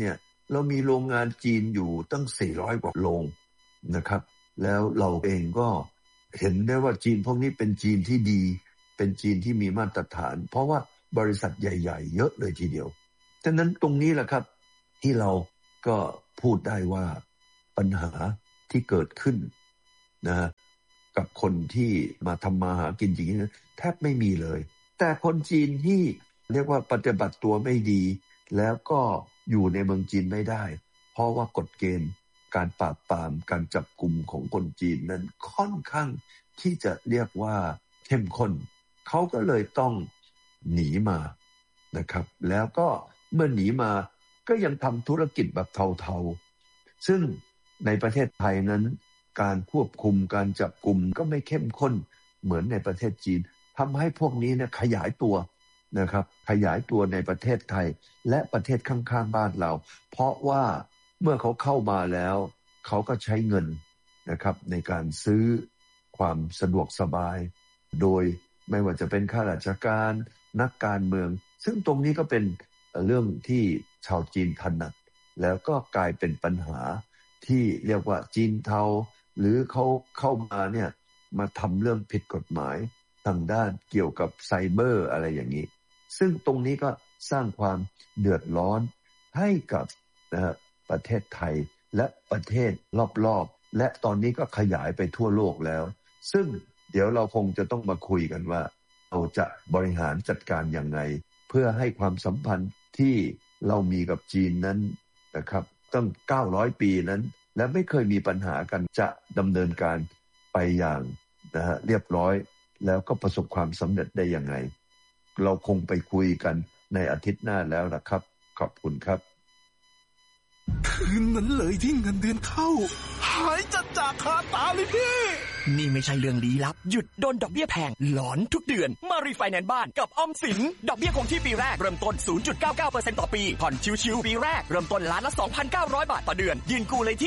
เรามีโรงงานจีนอยู่ตั้ง400 กว่าโรงนะครับแล้วเราเองก็เห็นได้ว่าจีนพวกนี้เป็นจีนที่ดีเป็นจีนที่มีมาตรฐานเพราะว่าบริษัทใหญ่ๆเยอะเลยทีเดียวฉะนั้นตรงนี้แหละครับที่เราก็พูดได้ว่าปัญหาที่เกิดขึ้นนะกับคนที่มาทำมาหากินจริงๆแทบไม่มีเลยแต่คนจีนที่เรียกว่าปฏิบัติตัวไม่ดีแล้วก็อยู่ในเมืองจีนไม่ได้เพราะว่ากฎเกณฑ์การปราบปรามการจับกุมของคนจีนนั้นค่อนข้างที่จะเรียกว่าเข้มข้นเขาก็เลยต้องหนีมานะครับแล้วก็เมื่อหนีมาก็ยังทำธุรกิจแบบเทาๆซึ่งในประเทศไทยนั้นการควบคุมการจับกุมก็ไม่เข้มข้นเหมือนในประเทศจีนทำให้พวกนี้เนี่ยขยายตัวนะครับขยายตัวในประเทศไทยและประเทศข้างๆบ้านเราเพราะว่าเมื่อเขาเข้ามาแล้วเขาก็ใช้เงินนะครับในการซื้อความสะดวกสบายโดยไม่ว่าจะเป็นข้าราชการนักการเมืองซึ่งตรงนี้ก็เป็นเรื่องที่ชาวจีนถนัดแล้วก็กลายเป็นปัญหาที่เรียกว่าจีนเทาหรือเขาเข้ามาเนี่ยมาทำเรื่องผิดกฎหมายทางด้านเกี่ยวกับไซเบอร์อะไรอย่างนี้ซึ่งตรงนี้ก็สร้างความเดือดร้อนให้กับประเทศไทยและประเทศรอบๆและตอนนี้ก็ขยายไปทั่วโลกแล้วซึ่งเดี๋ยวเราคงจะต้องมาคุยกันว่าเราจะบริหารจัดการอย่างไรเพื่อให้ความสัมพันธ์ที่เรามีกับจีนนั้นนะครับตั้ง900 ปีนั้นและไม่เคยมีปัญหากันจะดำเนินการไปอย่างเรียบร้อยแล้วก็ประสบความสำเร็จได้ยังไงเราคงไปคุยกันในอาทิตย์หน้าแล้วนะครับขอบคุณครับคืนนั้นเลยที่เงินเดือนเข้าหายจากคาตาเลยพี่นี่ไม่ใช่เรื่องลี้ลับหยุดโดนดอกเบี้ยแพงหลอนทุกเดือนมารีไฟแนนซ์บ้านกับออมสินดอกเบี้ยคงที่ปีแรกเริ่มต้น 0.99% ต่อปีผ่อนชิวๆปีแรกเริ่มต้นล้านละ 2,900 บาทต่อเดือนยืนกู้เลยที่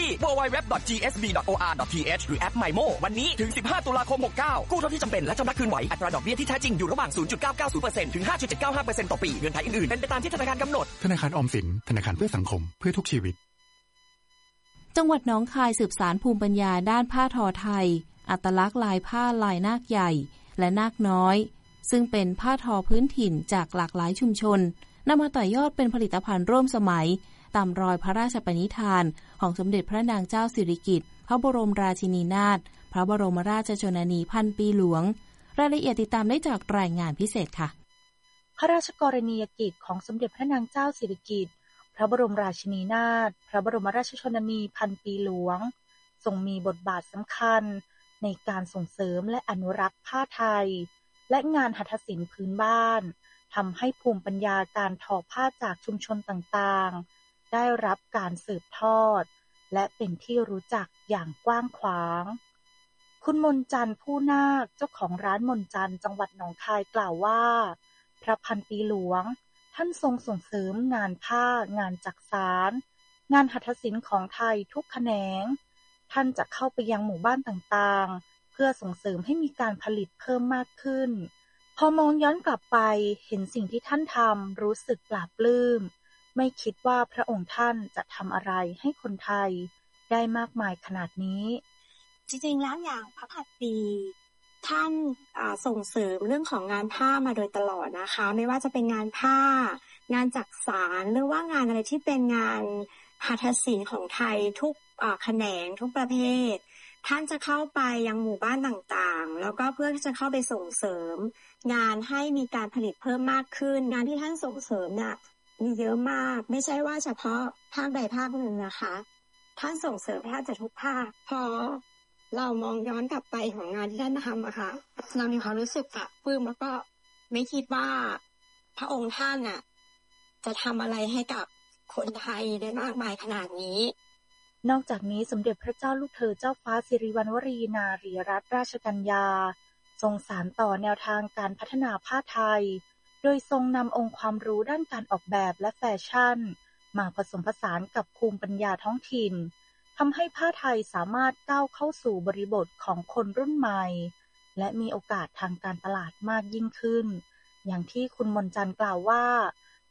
www.gsb.or.th หรือแอป MyMo วันนี้ถึง15 ตุลาคม 69กู้เท่าที่จำเป็นและชำระคืนไหวอัตราดอกเบี้ยที่แท้จริงอยู่ระหว่าง 0.990% ถึง 5.795% ต่อปีเงื่อนไขอื่นๆเป็นไปตามที่ธนาคารกำหนดธนาคารออมสินธนาคารเพื่อสังคมเพื่อทุกชีวิตจังหวัดหนองคายสืบสานภูมิปัญญาด้านผ้าทอไทยอัตลักษณ์ลายผ้าลายนาคใหญ่และนาคน้อยซึ่งเป็นผ้าทอพื้นถิ่นจากหลากหลายชุมชนนำมาต่อยอดเป็นผลิตภัณฑ์ร่วมสมัยตามรอยพระราชปณิธานของสมเด็จพระนางเจ้าสิริกิติ์พระบรมราชินีนาถพระบรมราชชนนีพันปีหลวงรายละเอียดติดตามได้จากรายงานพิเศษค่ะพระราชกรณียกิจของสมเด็จพระนางเจ้าสิริกิติ์พระบรมราชินีนาถพระบรมราชชนนีพันปีหลวงทรงมีบทบาทสำคัญในการส่งเสริมและอนุรักษ์ผ้าไทยและงานหัตถศิลป์พื้นบ้านทำให้ภูมิปัญญาการทอผ้าจากชุมชนต่างๆได้รับการสืบทอดและเป็นที่รู้จักอย่างกว้างขวางคุณมนจันทร์ผู้นาคเจ้าของร้านมนจันทร์จังหวัดหนองคายกล่าวว่าพระพันปีหลวงท่านทรงส่งเสริมงานผ้างานจักสานงานหัตถศิลป์ของไทยทุกแขนงท่านจะเข้าไปยังหมู่บ้านต่างๆเพื่อส่งเสริมให้มีการผลิตเพิ่มมากขึ้นพอมองย้อนกลับไปเห็นสิ่งที่ท่านทำรู้สึกปลาบปลื้มไม่คิดว่าพระองค์ท่านจะทำอะไรให้คนไทยได้มากมายขนาดนี้จริงๆแล้วอย่างพระพันปีท่านส่งเสริมเรื่องของงานผ้ามาโดยตลอดนะคะไม่ว่าจะเป็นงานผ้างานจักสานหรือว่างานอะไรที่เป็นงานหัตถศิลป์ของไทยทุกแขนงทุกประเภทท่านจะเข้าไปยังหมู่บ้านต่างๆแล้วก็เพื่อที่จะเข้าไปส่งเสริมงานให้มีการผลิตเพิ่มมากขึ้นงานที่ท่านส่งเสริมเนี่ยมีเยอะมากไม่ใช่ว่าเฉพาะภาคใดภาคหนึ่งนะคะท่านส่งเสริมแทบจะทุกภาคพอเรามองย้อนกลับไปของงานที่ท่านทำอะค่ะเรามีความรู้สึกปลื้มแล้วก็ไม่คิดว่าพระองค์ท่านน่ะจะทำอะไรให้กับคนไทยได้มากมายขนาดนี้นอกจากนี้สมเด็จพระเจ้าลูกเธอเจ้าฟ้าสิริวัณวรีนารีรัตนราชกัญญาทรงสานต่อแนวทางการพัฒนาผ้าไทยโดยทรงนำองค์ความรู้ด้านการออกแบบและแฟชั่นมาผสมผสานกับภูมิปัญญาท้องถิ่นทำให้ผ้าไทยสามารถก้าวเข้าสู่บริบทของคนรุ่นใหม่และมีโอกาสทางการตลาดมากยิ่งขึ้นอย่างที่คุณมนจันทร์กล่าวว่า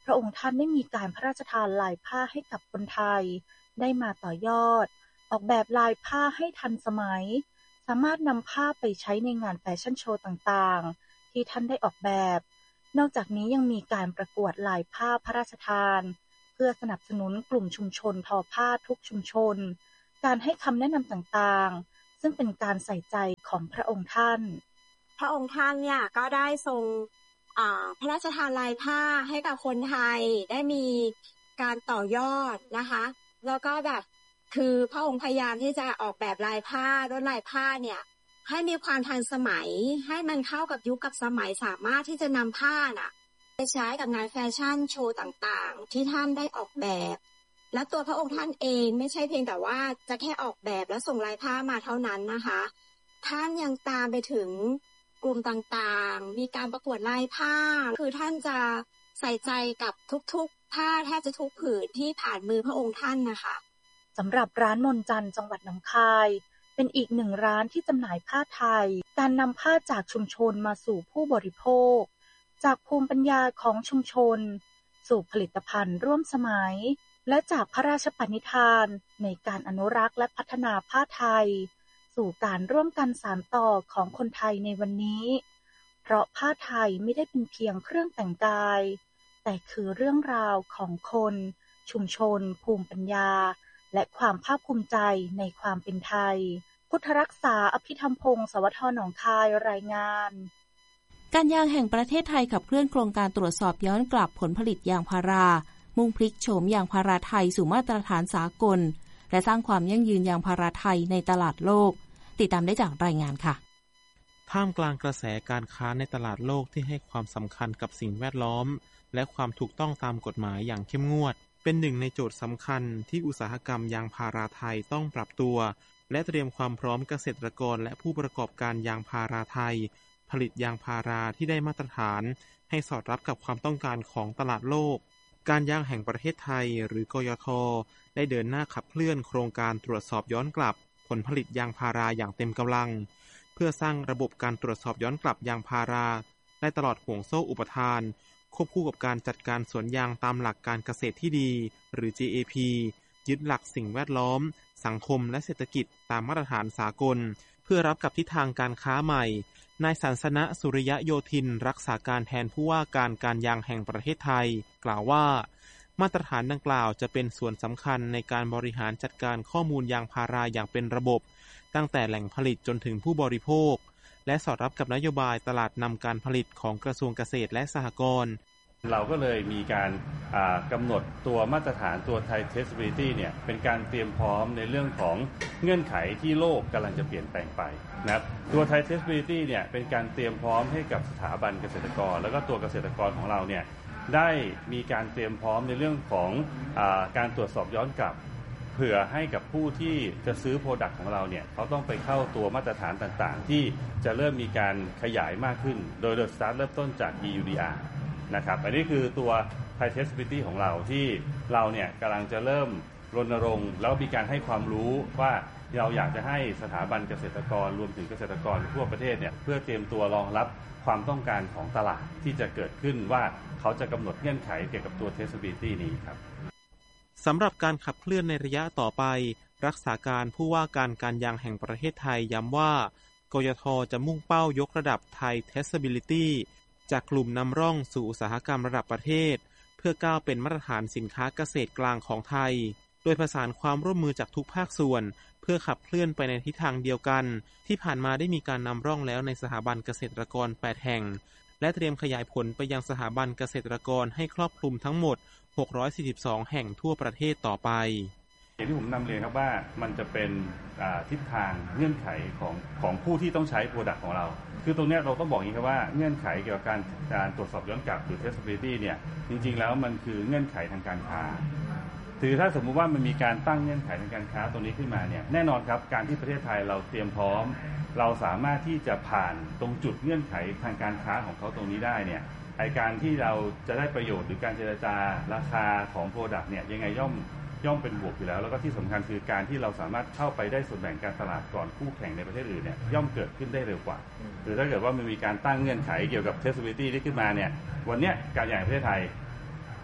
พระองค์ท่านได้มีการพระราชทานลายผ้าให้กับคนไทยได้มาต่อยอดออกแบบลายผ้าให้ทันสมัยสามารถนำผ้าไปใช้ในงานแฟชั่นโชว์ต่างๆที่ท่านได้ออกแบบนอกจากนี้ยังมีการประกวดลายผ้าพระราชทานเพื่อสนับสนุนกลุ่มชุมชนทอผ้าทุกชุมชนการให้คำแนะนำต่างๆซึ่งเป็นการใส่ใจของพระองค์ท่านพระองค์ท่านเนี่ยก็ได้ทรงพระราชทานลายผ้าให้กับคนไทยได้มีการต่อยอดนะคะแล้วก็แบบคือพระองค์พยายามที่จะออกแบบลายผ้าลวดลายผ้าเนี่ยให้มีความทันสมัยให้มันเข้ากับยุคกับสมัยสามารถที่จะนำผ้าน่ะไปใช้กับงานแฟชั่นโชว์ต่างๆที่ท่านได้ออกแบบและตัวพระองค์ท่านเองไม่ใช่เพียงแต่ว่าจะแค่ออกแบบแล้วส่งลายผ้ามาเท่านั้นนะคะท่านยังตามไปถึงกลุ่มต่างๆมีการประกวดลายผ้าคือท่านจะใส่ใจกับทุกๆผ้าแทบจะทุกผืนที่ผ่านมือพระองค์ท่านนะคะสำหรับร้านมนจันทร์จังหวัดหนองคายเป็นอีกหนึ่งร้านที่จำหน่ายผ้าไทยการนำผ้าจากชุมชนมาสู่ผู้บริโภคจากภูมิปัญญาของชุมชนสู่ผลิตภัณฑ์ร่วมสมัยและจากพระราชปณิธานในการอนุรักษ์และพัฒนาผ้าไทยสู่การร่วมกันสานต่อของคนไทยในวันนี้เพราะผ้าไทยไม่ได้เป็นเพียงเครื่องแต่งกายแต่คือเรื่องราวของคนชุมชนภูมิปัญญาและความภาคภูมิใจในความเป็นไทยพุทธรักษาอภิธรรมพงศ์สวทหนองคายรายงานการยางแห่งประเทศไทยขับเคลื่อนโครงการตรวจสอบย้อนกลับผลผลิตยางพารามุ่งพลิกโฉมยางพาราไทยสู่มาตรฐานสากลและสร้างความยั่งยืนยางพาราไทยในตลาดโลกติดตามได้จากรายงานค่ะท่ามกลางกระแสการค้าในตลาดโลกที่ให้ความสำคัญกับสิ่งแวดล้อมและความถูกต้องตามกฎหมายอย่างเข้มงวดเป็นหนึ่งในโจทย์สำคัญที่อุตสาหกรรมยางพาราไทยต้องปรับตัวและเตรียมความพร้อมเกษตรกรและผู้ประกอบการยางพาราไทยผลิตยางพาราที่ได้มาตรฐานให้สอดรับกับความต้องการของตลาดโลกการยางแห่งประเทศไทยหรือกยท.ได้เดินหน้าขับเคลื่อนโครงการตรวจสอบย้อนกลับผลผลิตยางพาราอย่างเต็มกำลังเพื่อสร้างระบบการตรวจสอบย้อนกลับยางพาราได้ตลอดห่วงโซ่อุปทานควบคู่กับการจัดการสวนยางตามหลักการเกษตรที่ดีหรือ GAP ยึดหลักสิ่งแวดล้อมสังคมและเศรษฐกิจตามมาตรฐานสากลเพื่อรับกับทิศทางการค้าใหม่นายสันสนะสุริยโยธินรักษาการแทนผู้ว่าการยางแห่งประเทศไทยกล่าวว่ามาตรฐานดังกล่าวจะเป็นส่วนสำคัญในการบริหารจัดการข้อมูลยางพาราอย่างเป็นระบบตั้งแต่แหล่งผลิตจนถึงผู้บริโภคและสอดรับกับนโยบายตลาดนำการผลิตของกระทรวงเกษตรและสหกรณ์เราก็เลยมีการกำหนดตัวมาตรฐานตัว Thai Traceability เนี่ยเป็นการเตรียมพร้อมในเรื่องของเงื่อนไขที่โลกกำลังจะเปลี่ยนแปลงไปนะครับตัว Thai Traceability เนี่ยเป็นการเตรียมพร้อมให้กับสถาบันเกษตรกรแล้วก็ตัวเกษตรกรของเราเนี่ยได้มีการเตรียมพร้อมในเรื่องของการตรวจสอบย้อนกลับเผื่อให้กับผู้ที่จะซื้อโปรดักต์ของเราเนี่ยเขาต้องไปเข้าตัวมาตรฐานต่างๆที่จะเริ่มมีการขยายมากขึ้นโดยสตาร์ทเริ่มต้นจาก EUDR นะครับอันนี้คือตัว Thai Traceability ของเราที่เราเนี่ยกำลังจะเริ่มรณรงค์แล้วมีการให้ความรู้ว่าเราอยากจะให้สถาบันเกษตรกรรวมถึงเกษตรกรทั่วประเทศเนี่ยเพื่อเตรียมตัวรองรับความต้องการของตลาดที่จะเกิดขึ้นว่าเขาจะกำหนดเงื่อนไขเกี่ยวกับตัว Traceability นี้ครับสำหรับการขับเคลื่อนในระยะต่อไปรักษาการผู้ว่าการยางแห่งประเทศไทยย้ำว่ากยท.จะมุ่งเป้ายกระดับ Thai Traceability จากกลุ่มนำร่องสู่อุตสาหกรรมระดับประเทศเพื่อก้าวเป็นมาตรฐานสินค้าเกษตรกลางของไทยโดยประสานความร่วมมือจากทุกภาคส่วนเพื่อขับเคลื่อนไปในทิศทางเดียวกันที่ผ่านมาได้มีการนำร่องแล้วในสถาบันเกษตรกร8แห่งและเตรียมขยายผลไปยังสถาบันเกษตรกรให้ครอบคลุมทั้งหมด642แห่งทั่วประเทศต่อไปอย่างที่ผมนำเรียนครับว่ามันจะเป็นทิศทางเงื่อนไขของผู้ที่ต้องใช้โปรดักต์ของเราคือตรงนี้เราต้องบอกอย่างนี้ครับว่าเงื่อนไขเกี่ยวกับการตรวจสอบย้อนกลับหรือ traceability เนี่ยจริงๆแล้วมันคือเงื่อนไขทางการค้าถือถ้าสมมุติว่ามันมีการตั้งเงื่อนไขทางการค้าตรงนี้ขึ้นมาเนี่ยแน่นอนครับการที่ประเทศไทยเราเตรียมพร้อมเราสามารถที่จะผ่านตรงจุดเงื่อนไขทางการค้าของเขาตรงนี้ได้เนี่ยการที่เราจะได้ประโยชน์หรือการเจรจาราคาของโปรดักต์เนี่ยยังไงย่อมเป็นบวกอยู่แล้วแล้วก็ที่สำคัญคือการที่เราสามารถเข้าไปได้ส่วนแบ่งการตลาดก่อนคู่แข่งในประเทศอื่นเนี่ยย่อมเกิดขึ้นได้เร็วกว่าหรือถ้าเกิดว่ามันมีการตั้งเงื่อนไขเกี่ยวกับ traceability ที่ขึ้นมาเนี่ยวันนี้การยางประเทศไทย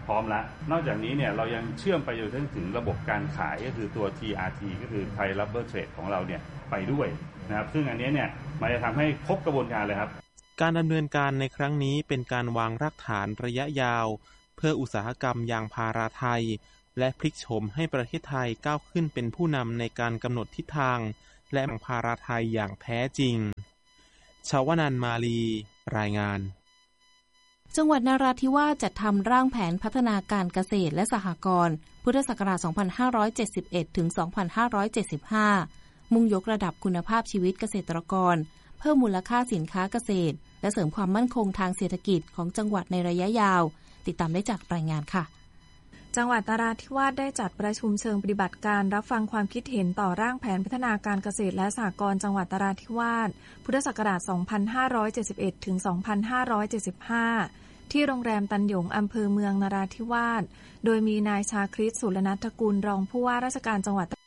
พร้อมแล้วนอกจากนี้เนี่ยเรายังเชื่อมไปจนถึงระบบการขายก็คือตัว TRT ก็คือ Thai Rubber Trade ของเราเนี่ยไปด้วยนะครับซึ่งอันนี้เนี่ยมันจะทำให้ครบกระบวนการเลยครับการดำเนินการในครั้งนี้เป็นการวางรากฐานระยะยาวเพื่ออุตสาหกรรมยางพาราไทยและพลิกโฉมให้ประเทศไทยก้าวขึ้นเป็นผู้นำในการกำหนดทิศทางและยางพาราไทยอย่างแท้จริงชวนันท์มาลีรายงานจังหวัดนราธิวาสจัดทำร่างแผนพัฒนาการเกษตรและสหกรณ์พุทธศักราช 2571 ถึง 2575 มุ่งยกระดับคุณภาพชีวิตเกษตรกรเพิ่มมูลค่าสินค้าเกษตรและเสริมความมั่นคงทางเศรษฐกิจของจังหวัดในระยะยาวติดตามได้จากรายงานค่ะจังหวัดนราธิวาสได้จัดประชุมเชิงปฏิบัติการรับฟังความคิดเห็นต่อร่างแผนพัฒนาการเกษตรและสหกรณ์จังหวัดนราธิวาสพุทธศักราช 2571 ถึง 2575 ที่โรงแรมตันหยงอำเภอเมืองนราธิวาสโดยมีนายชาคริต สุรนัฐกุลรองผู้ว่าราชการจังหวัด